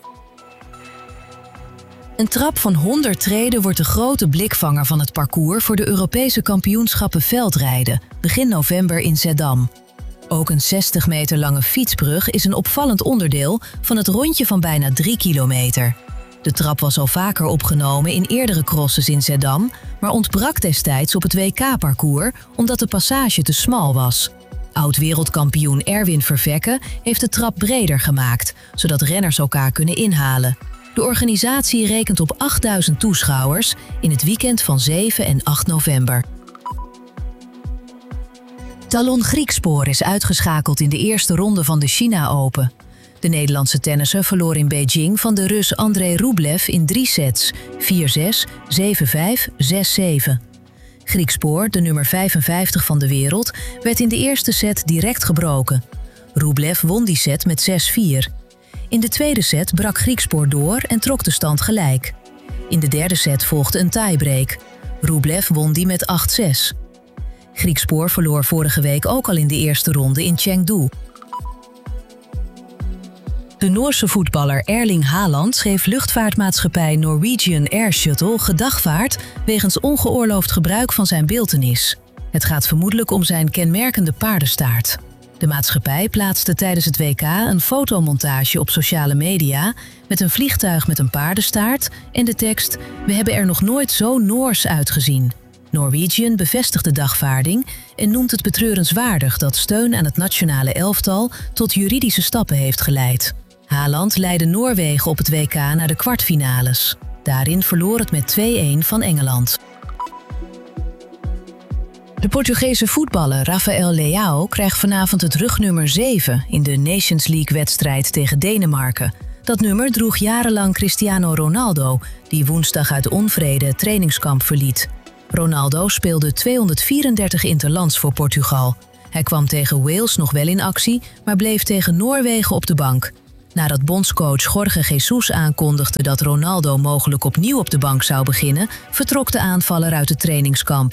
Een trap van 100 treden wordt de grote blikvanger van het parcours voor de Europese kampioenschappen veldrijden, begin november in Zeddam. Ook een 60 meter lange fietsbrug is een opvallend onderdeel van het rondje van bijna 3 kilometer. De trap was al vaker opgenomen in eerdere crosses in Zeddam, maar ontbrak destijds op het WK-parcours omdat de passage te smal was. Oud-wereldkampioen Erwin Vervekke heeft de trap breder gemaakt, zodat renners elkaar kunnen inhalen. De organisatie rekent op 8000 toeschouwers in het weekend van 7 en 8 november. Talon Griekspoor is uitgeschakeld in de eerste ronde van de China Open. De Nederlandse tennisser verloor in Beijing van de Rus Andrei Rublev in 3 sets, 4-6, 7-5, 6-7. Griekspoor, de nummer 55 van de wereld, werd in de eerste set direct gebroken. Rublev won die set met 6-4. In de tweede set brak Griekspoor door en trok de stand gelijk. In de derde set volgde een tiebreak. Rublev won die met 8-6. Griekspoor verloor vorige week ook al in de eerste ronde in Chengdu. De Noorse voetballer Erling Haaland schreef luchtvaartmaatschappij Norwegian Air Shuttle gedagvaard wegens ongeoorloofd gebruik van zijn beeltenis. Het gaat vermoedelijk om zijn kenmerkende paardenstaart. De maatschappij plaatste tijdens het WK een fotomontage op sociale media met een vliegtuig met een paardenstaart en de tekst "We hebben er nog nooit zo Noors uitgezien". Norwegian bevestigt de dagvaarding en noemt het betreurenswaardig dat steun aan het nationale elftal tot juridische stappen heeft geleid. Haaland leidde Noorwegen op het WK naar de kwartfinales. Daarin verloor het met 2-1 van Engeland. De Portugese voetballer Rafael Leao krijgt vanavond het rugnummer 7 in de Nations League-wedstrijd tegen Denemarken. Dat nummer droeg jarenlang Cristiano Ronaldo, die woensdag uit onvrede het trainingskamp verliet. Ronaldo speelde 234 interlands voor Portugal. Hij kwam tegen Wales nog wel in actie, maar bleef tegen Noorwegen op de bank. Nadat bondscoach Jorge Jesus aankondigde dat Ronaldo mogelijk opnieuw op de bank zou beginnen, vertrok de aanvaller uit het trainingskamp.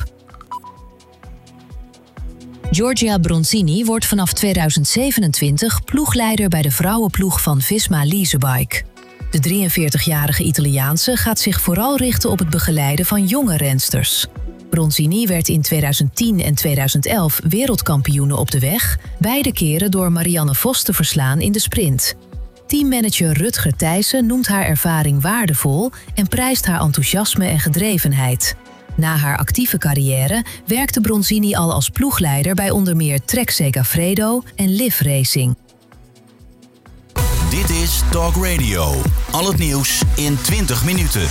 Giorgia Bronzini wordt vanaf 2027 ploegleider bij de vrouwenploeg van Visma Leasebike. De 43-jarige Italiaanse gaat zich vooral richten op het begeleiden van jonge rensters. Bronzini werd in 2010 en 2011 wereldkampioene op de weg, beide keren door Marianne Vos te verslaan in de sprint. Teammanager Rutger Thijssen noemt haar ervaring waardevol en prijst haar enthousiasme en gedrevenheid. Na haar actieve carrière werkte Bronzini al als ploegleider bij onder meer Trek Segafredo en Liv Racing. Dit is Talk Radio. Al het nieuws in 20 minuten.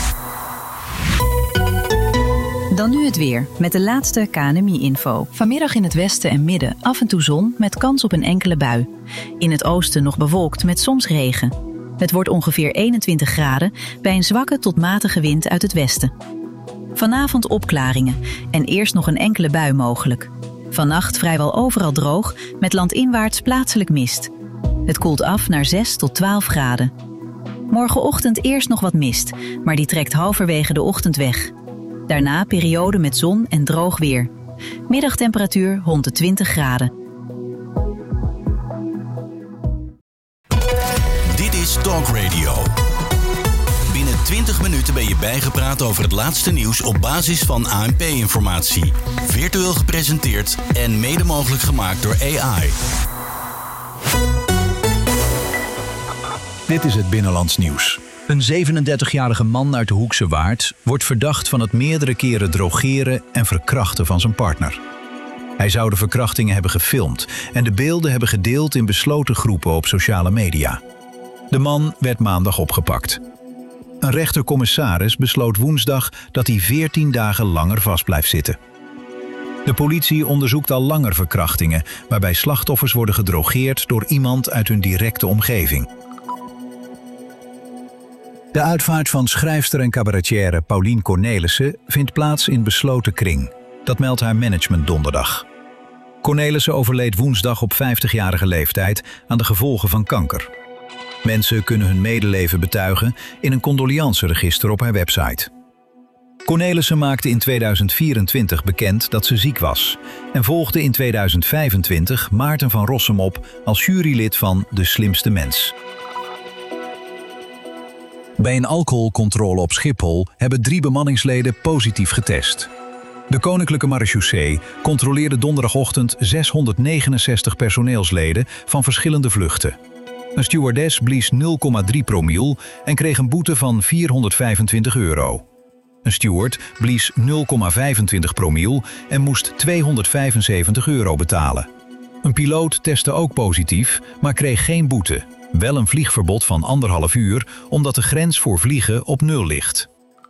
Dan nu het weer, met de laatste KNMI-info. Vanmiddag in het westen en midden af en toe zon met kans op een enkele bui. In het oosten nog bewolkt met soms regen. Het wordt ongeveer 21 graden bij een zwakke tot matige wind uit het westen. Vanavond opklaringen en eerst nog een enkele bui mogelijk. Vannacht vrijwel overal droog met landinwaarts plaatselijk mist. Het koelt af naar 6 tot 12 graden. Morgenochtend eerst nog wat mist, maar die trekt halverwege de ochtend weg. Daarna periode met zon en droog weer. Middagtemperatuur rond de 20 graden. Dit is Talk Radio. Binnen 20 minuten ben je bijgepraat over het laatste nieuws op basis van ANP-informatie. Virtueel gepresenteerd en mede mogelijk gemaakt door AI. Dit is het Binnenlands Nieuws. Een 37-jarige man uit de Hoekse Waard wordt verdacht van het meerdere keren drogeren en verkrachten van zijn partner. Hij zou de verkrachtingen hebben gefilmd en de beelden hebben gedeeld in besloten groepen op sociale media. De man werd maandag opgepakt. Een rechtercommissaris besloot woensdag dat hij 14 dagen langer vast blijft zitten. De politie onderzoekt al langer verkrachtingen waarbij slachtoffers worden gedrogeerd door iemand uit hun directe omgeving. De uitvaart van schrijfster en cabaretière Pauline Cornelissen vindt plaats in besloten kring. Dat meldt haar management donderdag. Cornelissen overleed woensdag op 50-jarige leeftijd aan de gevolgen van kanker. Mensen kunnen hun medeleven betuigen in een condolianceregister op haar website. Cornelissen maakte in 2024 bekend dat ze ziek was en volgde in 2025 Maarten van Rossum op als jurylid van De Slimste Mens. Bij een alcoholcontrole op Schiphol hebben 3 bemanningsleden positief getest. De Koninklijke Marechaussee controleerde donderdagochtend 669 personeelsleden van verschillende vluchten. Een stewardess blies 0,3 promiel en kreeg een boete van €425. Een steward blies 0,25 promiel en moest €275 betalen. Een piloot testte ook positief, maar kreeg geen boete. Wel een vliegverbod van 1,5 uur, omdat de grens voor vliegen op 0 ligt.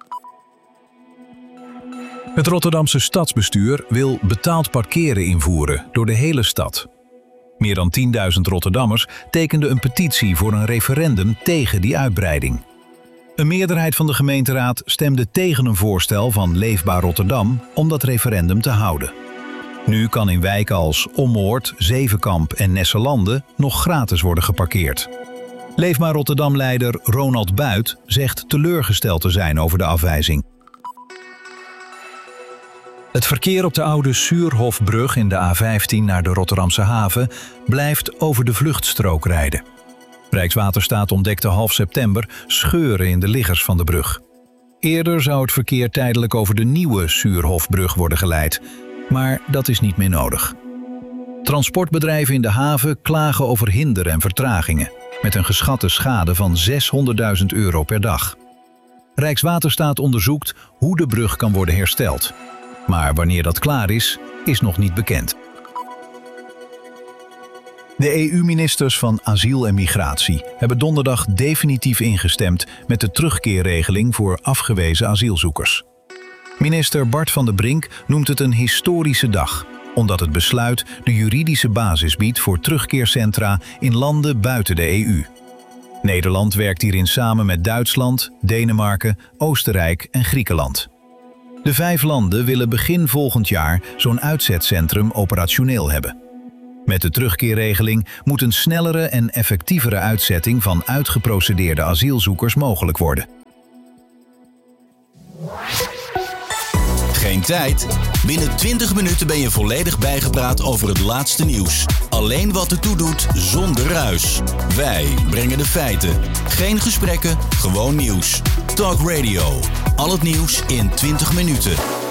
Het Rotterdamse stadsbestuur wil betaald parkeren invoeren door de hele stad. Meer dan 10.000 Rotterdammers tekenden een petitie voor een referendum tegen die uitbreiding. Een meerderheid van de gemeenteraad stemde tegen een voorstel van Leefbaar Rotterdam om dat referendum te houden. Nu kan in wijken als Ommoord, Zevenkamp en Nesselande nog gratis worden geparkeerd. Leefbaar Rotterdam-leider Ronald Buit zegt teleurgesteld te zijn over de afwijzing. Het verkeer op de oude Suurhofbrug in de A15 naar de Rotterdamse haven blijft over de vluchtstrook rijden. Rijkswaterstaat ontdekte half september scheuren in de liggers van de brug. Eerder zou het verkeer tijdelijk over de nieuwe Suurhofbrug worden geleid, maar dat is niet meer nodig. Transportbedrijven in de haven klagen over hinder en vertragingen, met een geschatte schade van €600.000 per dag. Rijkswaterstaat onderzoekt hoe de brug kan worden hersteld. Maar wanneer dat klaar is nog niet bekend. De EU-ministers van Asiel en Migratie hebben donderdag definitief ingestemd met de terugkeerregeling voor afgewezen asielzoekers. Minister Bart van der Brink noemt het een historische dag, omdat het besluit de juridische basis biedt voor terugkeercentra in landen buiten de EU. Nederland werkt hierin samen met Duitsland, Denemarken, Oostenrijk en Griekenland. De 5 landen willen begin volgend jaar zo'n uitzetcentrum operationeel hebben. Met de terugkeerregeling moet een snellere en effectievere uitzetting van uitgeprocedeerde asielzoekers mogelijk worden. Geen tijd? Binnen 20 minuten ben je volledig bijgepraat over het laatste nieuws. Alleen wat ertoe doet, zonder ruis. Wij brengen de feiten. Geen gesprekken, gewoon nieuws. Talk Radio. Al het nieuws in 20 minuten.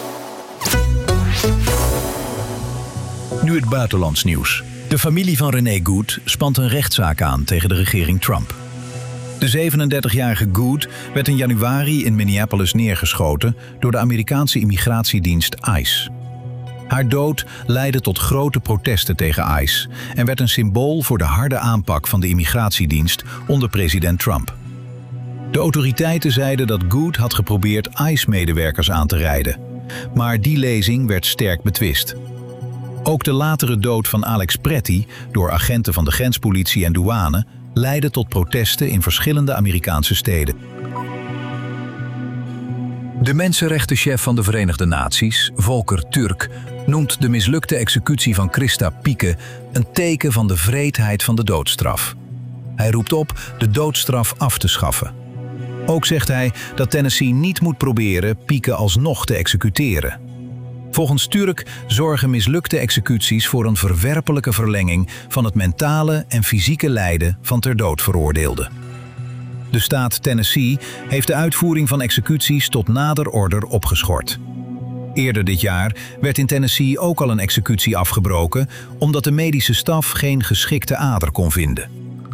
Nu het buitenlands nieuws. De familie van René Good spant een rechtszaak aan tegen de regering Trump. De 37-jarige Good werd in januari in Minneapolis neergeschoten door de Amerikaanse immigratiedienst ICE. Haar dood leidde tot grote protesten tegen ICE en werd een symbool voor de harde aanpak van de immigratiedienst onder president Trump. De autoriteiten zeiden dat Good had geprobeerd ICE-medewerkers aan te rijden, maar die lezing werd sterk betwist. Ook de latere dood van Alex Pretty door agenten van de grenspolitie en douane leidde tot protesten in verschillende Amerikaanse steden. De mensenrechtenchef van de Verenigde Naties, Volker Turk, noemt de mislukte executie van Christa Pieke een teken van de wreedheid van de doodstraf. Hij roept op de doodstraf af te schaffen. Ook zegt hij dat Tennessee niet moet proberen Pieke alsnog te executeren. Volgens Turk zorgen mislukte executies voor een verwerpelijke verlenging van het mentale en fysieke lijden van ter dood veroordeelden. De staat Tennessee heeft de uitvoering van executies tot nader order opgeschort. Eerder dit jaar werd in Tennessee ook al een executie afgebroken omdat de medische staf geen geschikte ader kon vinden.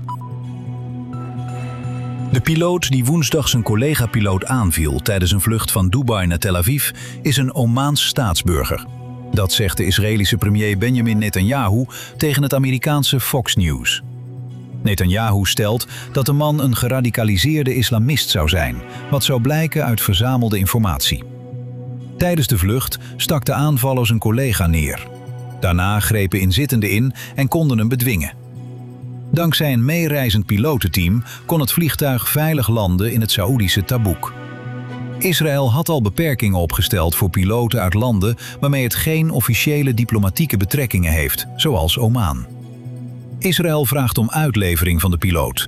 De piloot die woensdag zijn collega-piloot aanviel tijdens een vlucht van Dubai naar Tel Aviv is een Omaans staatsburger. Dat zegt de Israëlische premier Benjamin Netanyahu tegen het Amerikaanse Fox News. Netanyahu stelt dat de man een geradicaliseerde islamist zou zijn, wat zou blijken uit verzamelde informatie. Tijdens de vlucht stak de aanvaller zijn collega neer. Daarna grepen inzittenden in en konden hem bedwingen. Dankzij een meereizend pilotenteam kon het vliegtuig veilig landen in het Saoedische Tabuk. Israël had al beperkingen opgesteld voor piloten uit landen waarmee het geen officiële diplomatieke betrekkingen heeft, zoals Oman. Israël vraagt om uitlevering van de piloot.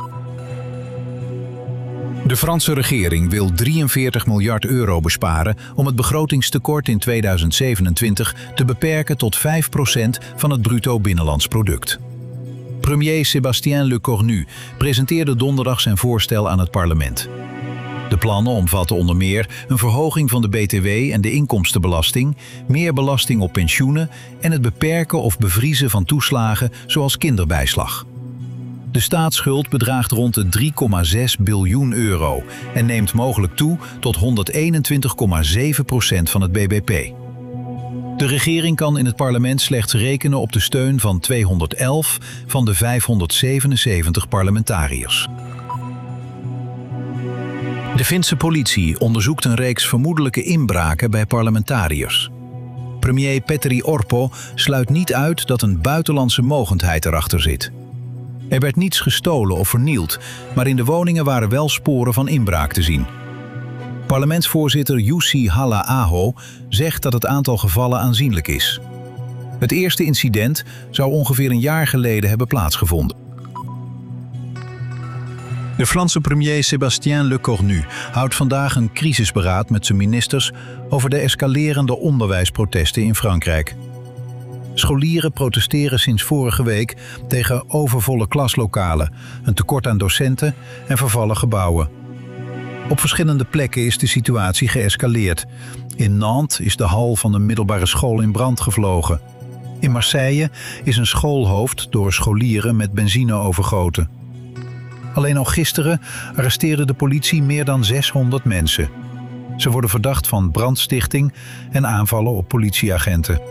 De Franse regering wil 43 miljard euro besparen om het begrotingstekort in 2027 te beperken tot 5% van het bruto binnenlands product. Premier Sébastien Lecornu presenteerde donderdag zijn voorstel aan het parlement. De plannen omvatten onder meer een verhoging van de BTW en de inkomstenbelasting, meer belasting op pensioenen en het beperken of bevriezen van toeslagen zoals kinderbijslag. De staatsschuld bedraagt rond de 3,6 biljoen euro en neemt mogelijk toe tot 121,7% van het bbp. De regering kan in het parlement slechts rekenen op de steun van 211 van de 577 parlementariërs. De Finse politie onderzoekt een reeks vermoedelijke inbraken bij parlementariërs. Premier Petteri Orpo sluit niet uit dat een buitenlandse mogendheid erachter zit. Er werd niets gestolen of vernield, maar in de woningen waren wel sporen van inbraak te zien. Parlementsvoorzitter Jussi Halla-aho zegt dat het aantal gevallen aanzienlijk is. Het eerste incident zou ongeveer een jaar geleden hebben plaatsgevonden. De Franse premier Sébastien Lecornu houdt vandaag een crisisberaad met zijn ministers over de escalerende onderwijsprotesten in Frankrijk. Scholieren protesteren sinds vorige week tegen overvolle klaslokalen, een tekort aan docenten en vervallen gebouwen. Op verschillende plekken is de situatie geëscaleerd. In Nantes is de hal van een middelbare school in brand gevlogen. In Marseille is een schoolhoofd door scholieren met benzine overgoten. Alleen al gisteren arresteerde de politie meer dan 600 mensen. Ze worden verdacht van brandstichting en aanvallen op politieagenten.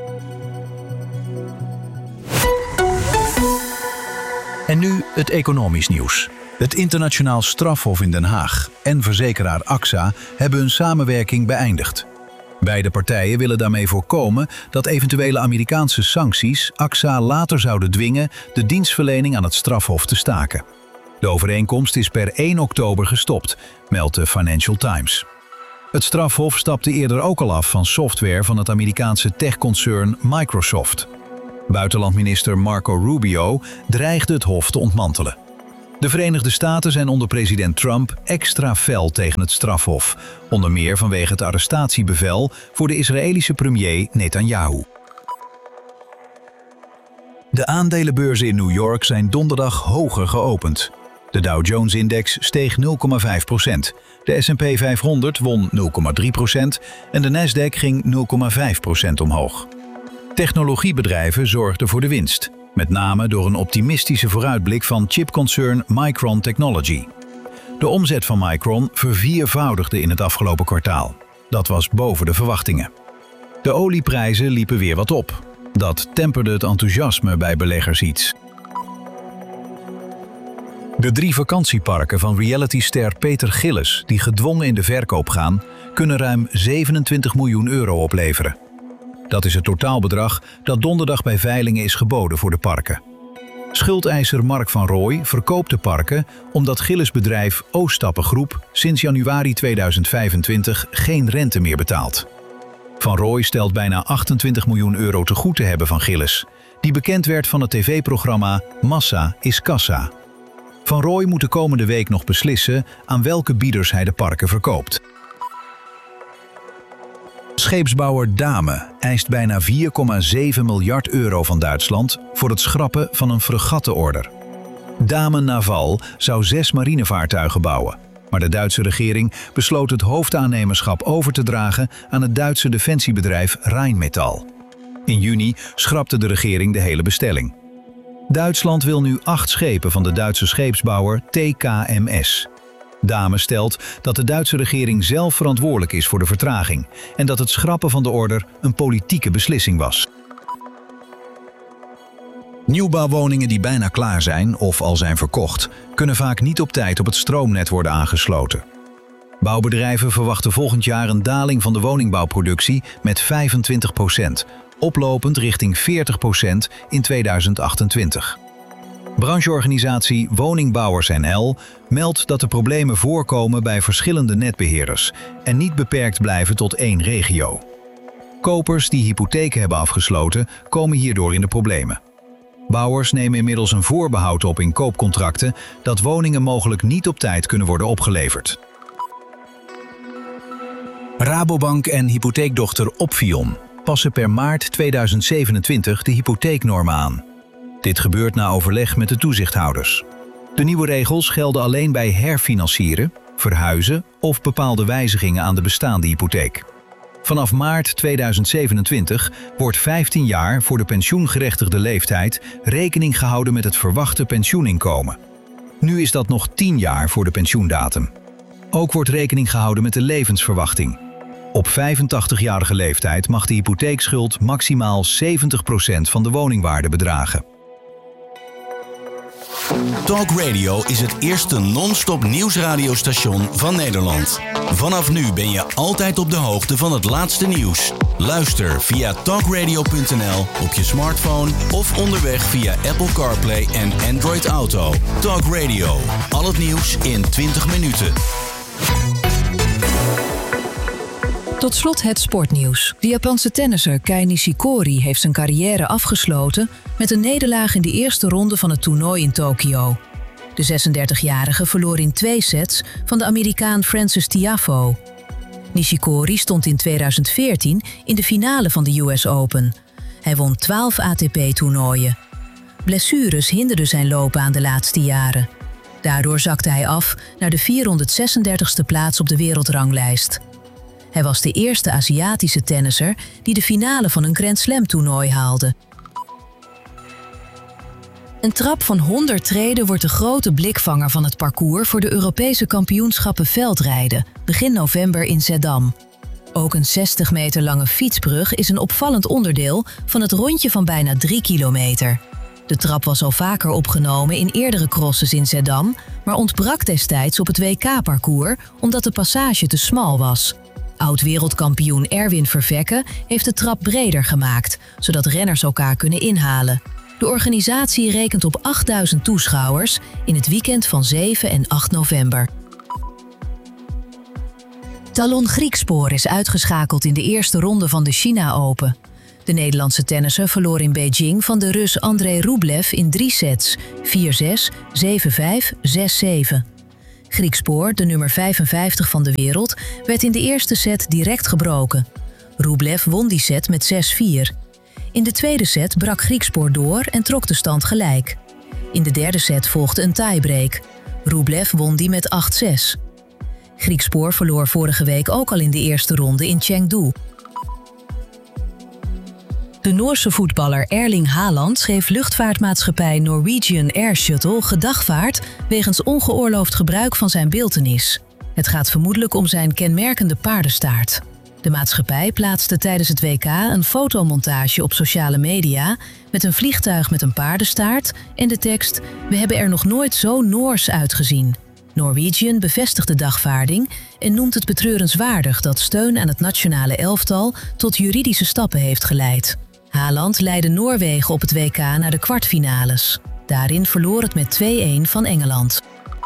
En nu het economisch nieuws. Het Internationaal Strafhof in Den Haag en verzekeraar AXA hebben hun samenwerking beëindigd. Beide partijen willen daarmee voorkomen dat eventuele Amerikaanse sancties AXA later zouden dwingen de dienstverlening aan het strafhof te staken. De overeenkomst is per 1 oktober gestopt, meldt de Financial Times. Het strafhof stapte eerder ook al af van software van het Amerikaanse techconcern Microsoft. Buitenlandminister Marco Rubio dreigde het hof te ontmantelen. De Verenigde Staten zijn onder president Trump extra fel tegen het strafhof, onder meer vanwege het arrestatiebevel voor de Israëlische premier Netanyahu. De aandelenbeurzen in New York zijn donderdag hoger geopend. De Dow Jones-index steeg 0,5%. De S&P 500 won 0,3% en de Nasdaq ging 0,5% omhoog. Technologiebedrijven zorgden voor de winst, met name door een optimistische vooruitblik van chipconcern Micron Technology. De omzet van Micron verviervoudigde in het afgelopen kwartaal. Dat was boven de verwachtingen. De olieprijzen liepen weer wat op. Dat temperde het enthousiasme bij beleggers iets. De 3 vakantieparken van realityster Peter Gillis, die gedwongen in de verkoop gaan, kunnen ruim 27 miljoen euro opleveren. Dat is het totaalbedrag dat donderdag bij veilingen is geboden voor de parken. Schuldeiser Mark van Rooij verkoopt de parken omdat Gillis bedrijf Ooststappen Groep sinds januari 2025 geen rente meer betaalt. Van Rooij stelt bijna 28 miljoen euro te goed te hebben van Gillis, die bekend werd van het tv-programma Massa is Kassa. Van Rooij moet de komende week nog beslissen aan welke bieders hij de parken verkoopt. Scheepsbouwer Dame eist bijna 4,7 miljard euro van Duitsland voor het schrappen van een fregattenorder. Dame Naval zou 6 marinevaartuigen bouwen, maar de Duitse regering besloot het hoofdaannemerschap over te dragen aan het Duitse defensiebedrijf Rheinmetall. In juni schrapte de regering de hele bestelling. Duitsland wil nu 8 schepen van de Duitse scheepsbouwer TKMS. Dame stelt dat de Duitse regering zelf verantwoordelijk is voor de vertraging en dat het schrappen van de order een politieke beslissing was. Nieuwbouwwoningen die bijna klaar zijn of al zijn verkocht, kunnen vaak niet op tijd op het stroomnet worden aangesloten. Bouwbedrijven verwachten volgend jaar een daling van de woningbouwproductie met 25%, oplopend richting 40% in 2028. Brancheorganisatie Woningbouwers NL meldt dat de problemen voorkomen bij verschillende netbeheerders en niet beperkt blijven tot 1 regio. Kopers die hypotheken hebben afgesloten komen hierdoor in de problemen. Bouwers nemen inmiddels een voorbehoud op in koopcontracten dat woningen mogelijk niet op tijd kunnen worden opgeleverd. Rabobank en hypotheekdochter Opfion passen per maart 2027 de hypotheeknormen aan. Dit gebeurt na overleg met de toezichthouders. De nieuwe regels gelden alleen bij herfinancieren, verhuizen of bepaalde wijzigingen aan de bestaande hypotheek. Vanaf maart 2027 wordt 15 jaar voor de pensioengerechtigde leeftijd rekening gehouden met het verwachte pensioeninkomen. Nu is dat nog 10 jaar voor de pensioendatum. Ook wordt rekening gehouden met de levensverwachting. Op 85-jarige leeftijd mag de hypotheekschuld maximaal 70% van de woningwaarde bedragen. Talk Radio is het eerste non-stop nieuwsradiostation van Nederland. Vanaf nu ben je altijd op de hoogte van het laatste nieuws. Luister via talkradio.nl op je smartphone of onderweg via Apple CarPlay en Android Auto. Talk Radio, al het nieuws in 20 minuten. Tot slot het sportnieuws. De Japanse tennisser Kei Nishikori heeft zijn carrière afgesloten met een nederlaag in de eerste ronde van het toernooi in Tokio. De 36-jarige verloor in 2 sets van de Amerikaan Frances Tiafoe. Nishikori stond in 2014 in de finale van de US Open. Hij won 12 ATP-toernooien. Blessures hinderden zijn loopbaan de laatste jaren. Daardoor zakte hij af naar de 436e plaats op de wereldranglijst. Hij was de eerste Aziatische tennisser die de finale van een Grand Slam-toernooi haalde. Een trap van 100 treden wordt de grote blikvanger van het parcours voor de Europese kampioenschappen veldrijden, begin november in Zeddam. Ook een 60 meter lange fietsbrug is een opvallend onderdeel van het rondje van bijna 3 kilometer. De trap was al vaker opgenomen in eerdere crosses in Zeddam, maar ontbrak destijds op het WK-parcours omdat de passage te smal was. Oud-wereldkampioen Erwin Vervekke heeft de trap breder gemaakt, zodat renners elkaar kunnen inhalen. De organisatie rekent op 8000 toeschouwers in het weekend van 7 en 8 november. Talon Griekspoor is uitgeschakeld in de eerste ronde van de China Open. De Nederlandse tennisser verloor in Beijing van de Rus Andrei Rublev in 3 sets, 4-6, 7-5, 6-7. Griekspoor, de nummer 55 van de wereld, werd in de eerste set direct gebroken. Rublev won die set met 6-4. In de tweede set brak Griekspoor door en trok de stand gelijk. In de derde set volgde een tiebreak. Rublev won die met 8-6. Griekspoor verloor vorige week ook al in de eerste ronde in Chengdu. De Noorse voetballer Erling Haaland schreef luchtvaartmaatschappij Norwegian Air Shuttle gedagvaard wegens ongeoorloofd gebruik van zijn beeltenis. Het gaat vermoedelijk om zijn kenmerkende paardenstaart. De maatschappij plaatste tijdens het WK een fotomontage op sociale media met een vliegtuig met een paardenstaart en de tekst "We hebben er nog nooit zo Noors uitgezien". Norwegian bevestigt de dagvaarding en noemt het betreurenswaardig dat steun aan het nationale elftal tot juridische stappen heeft geleid. Haaland leidde Noorwegen op het WK naar de kwartfinales. Daarin verloor het met 2-1 van Engeland.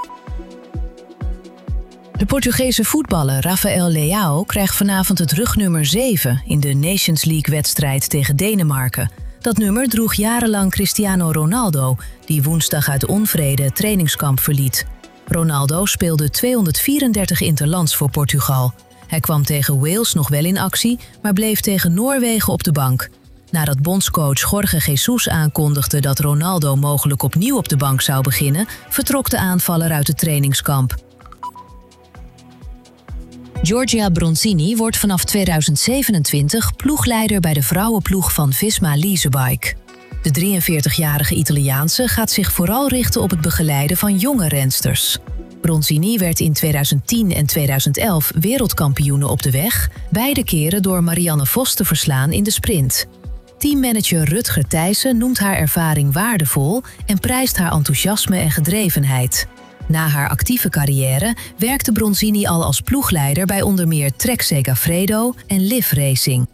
De Portugese voetballer Rafael Leao krijgt vanavond het rugnummer 7 in de Nations League-wedstrijd tegen Denemarken. Dat nummer droeg jarenlang Cristiano Ronaldo, die woensdag uit onvrede het trainingskamp verliet. Ronaldo speelde 234 interlands voor Portugal. Hij kwam tegen Wales nog wel in actie, maar bleef tegen Noorwegen op de bank. Nadat bondscoach Jorge Jesus aankondigde dat Ronaldo mogelijk opnieuw op de bank zou beginnen, vertrok de aanvaller uit het trainingskamp. Giorgia Bronzini wordt vanaf 2027 ploegleider bij de vrouwenploeg van Visma Leasebike. De 43-jarige Italiaanse gaat zich vooral richten op het begeleiden van jonge rensters. Bronzini werd in 2010 en 2011 wereldkampioene op de weg, beide keren door Marianne Vos te verslaan in de sprint. Teammanager Rutger Thijssen noemt haar ervaring waardevol en prijst haar enthousiasme en gedrevenheid. Na haar actieve carrière werkte Bronzini al als ploegleider bij onder meer Trek Segafredo en Liv Racing.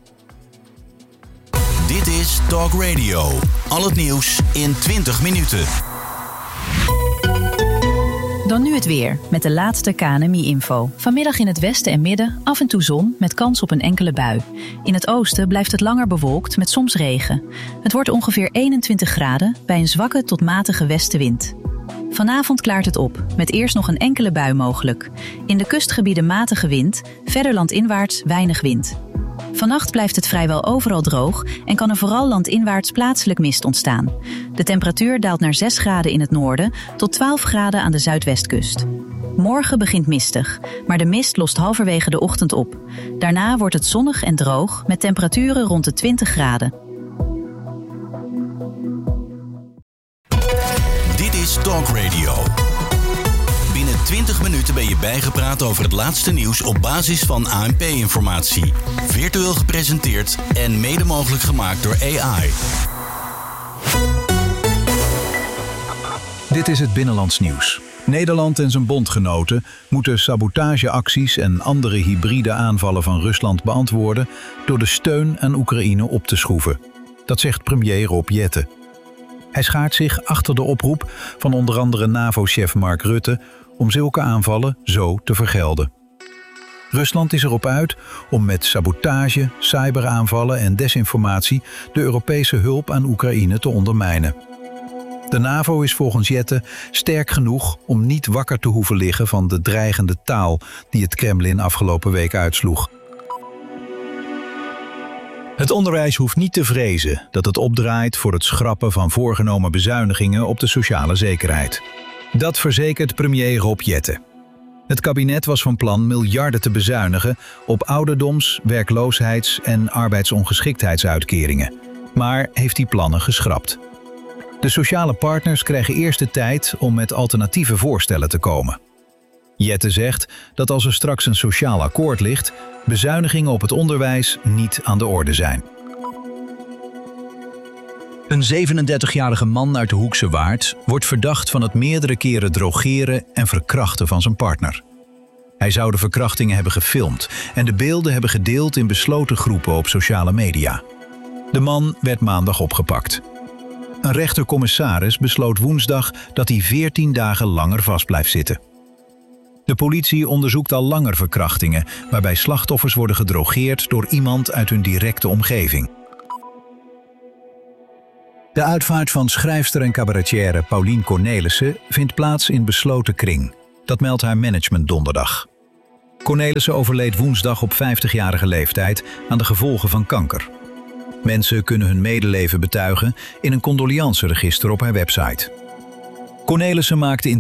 Dit is Talk Radio. Al het nieuws in 20 minuten. Dan nu het weer, met de laatste KNMI-info. Vanmiddag in het westen en midden af en toe zon met kans op een enkele bui. In het oosten blijft het langer bewolkt met soms regen. Het wordt ongeveer 21 graden bij een zwakke tot matige westenwind. Vanavond klaart het op, met eerst nog een enkele bui mogelijk. In de kustgebieden matige wind, verder landinwaarts weinig wind. Vannacht blijft het vrijwel overal droog en kan er vooral landinwaarts plaatselijk mist ontstaan. De temperatuur daalt naar 6 graden in het noorden tot 12 graden aan de zuidwestkust. Morgen begint mistig, maar de mist lost halverwege de ochtend op. Daarna wordt het zonnig en droog met temperaturen rond de 20 graden. Dit is Talk Radio. Binnen 20 minuten ben je bijgepraat over het laatste nieuws op basis van ANP-informatie. Virtueel gepresenteerd en mede mogelijk gemaakt door AI. Dit is het Binnenlands nieuws. Nederland en zijn bondgenoten moeten sabotageacties en andere hybride aanvallen van Rusland beantwoorden door de steun aan Oekraïne op te schroeven. Dat zegt premier Rob Jetten. Hij schaart zich achter de oproep van onder andere NAVO-chef Mark Rutte om zulke aanvallen zo te vergelden. Rusland is erop uit om met sabotage, cyberaanvallen en desinformatie de Europese hulp aan Oekraïne te ondermijnen. De NAVO is volgens Jetten sterk genoeg om niet wakker te hoeven liggen van de dreigende taal die het Kremlin afgelopen week uitsloeg. Het onderwijs hoeft niet te vrezen dat het opdraait voor het schrappen van voorgenomen bezuinigingen op de sociale zekerheid. Dat verzekert premier Rob Jetten. Het kabinet was van plan miljarden te bezuinigen op ouderdoms-, werkloosheids- en arbeidsongeschiktheidsuitkeringen, maar heeft die plannen geschrapt. De sociale partners krijgen eerst de tijd om met alternatieve voorstellen te komen. Jetten zegt dat als er straks een sociaal akkoord ligt, bezuinigingen op het onderwijs niet aan de orde zijn. Een 37-jarige man uit de Hoekse Waard wordt verdacht van het meerdere keren drogeren en verkrachten van zijn partner. Hij zou de verkrachtingen hebben gefilmd en de beelden hebben gedeeld in besloten groepen op sociale media. De man werd maandag opgepakt. Een rechtercommissaris besloot woensdag dat hij 14 dagen langer vast blijft zitten. De politie onderzoekt al langer verkrachtingen, waarbij slachtoffers worden gedrogeerd door iemand uit hun directe omgeving. De uitvaart van schrijfster en cabaretière Paulien Cornelissen vindt plaats in besloten kring. Dat meldt haar management donderdag. Cornelissen overleed woensdag op 50-jarige leeftijd aan de gevolgen van kanker. Mensen kunnen hun medeleven betuigen in een condoleanceregister op haar website. Cornelissen maakte in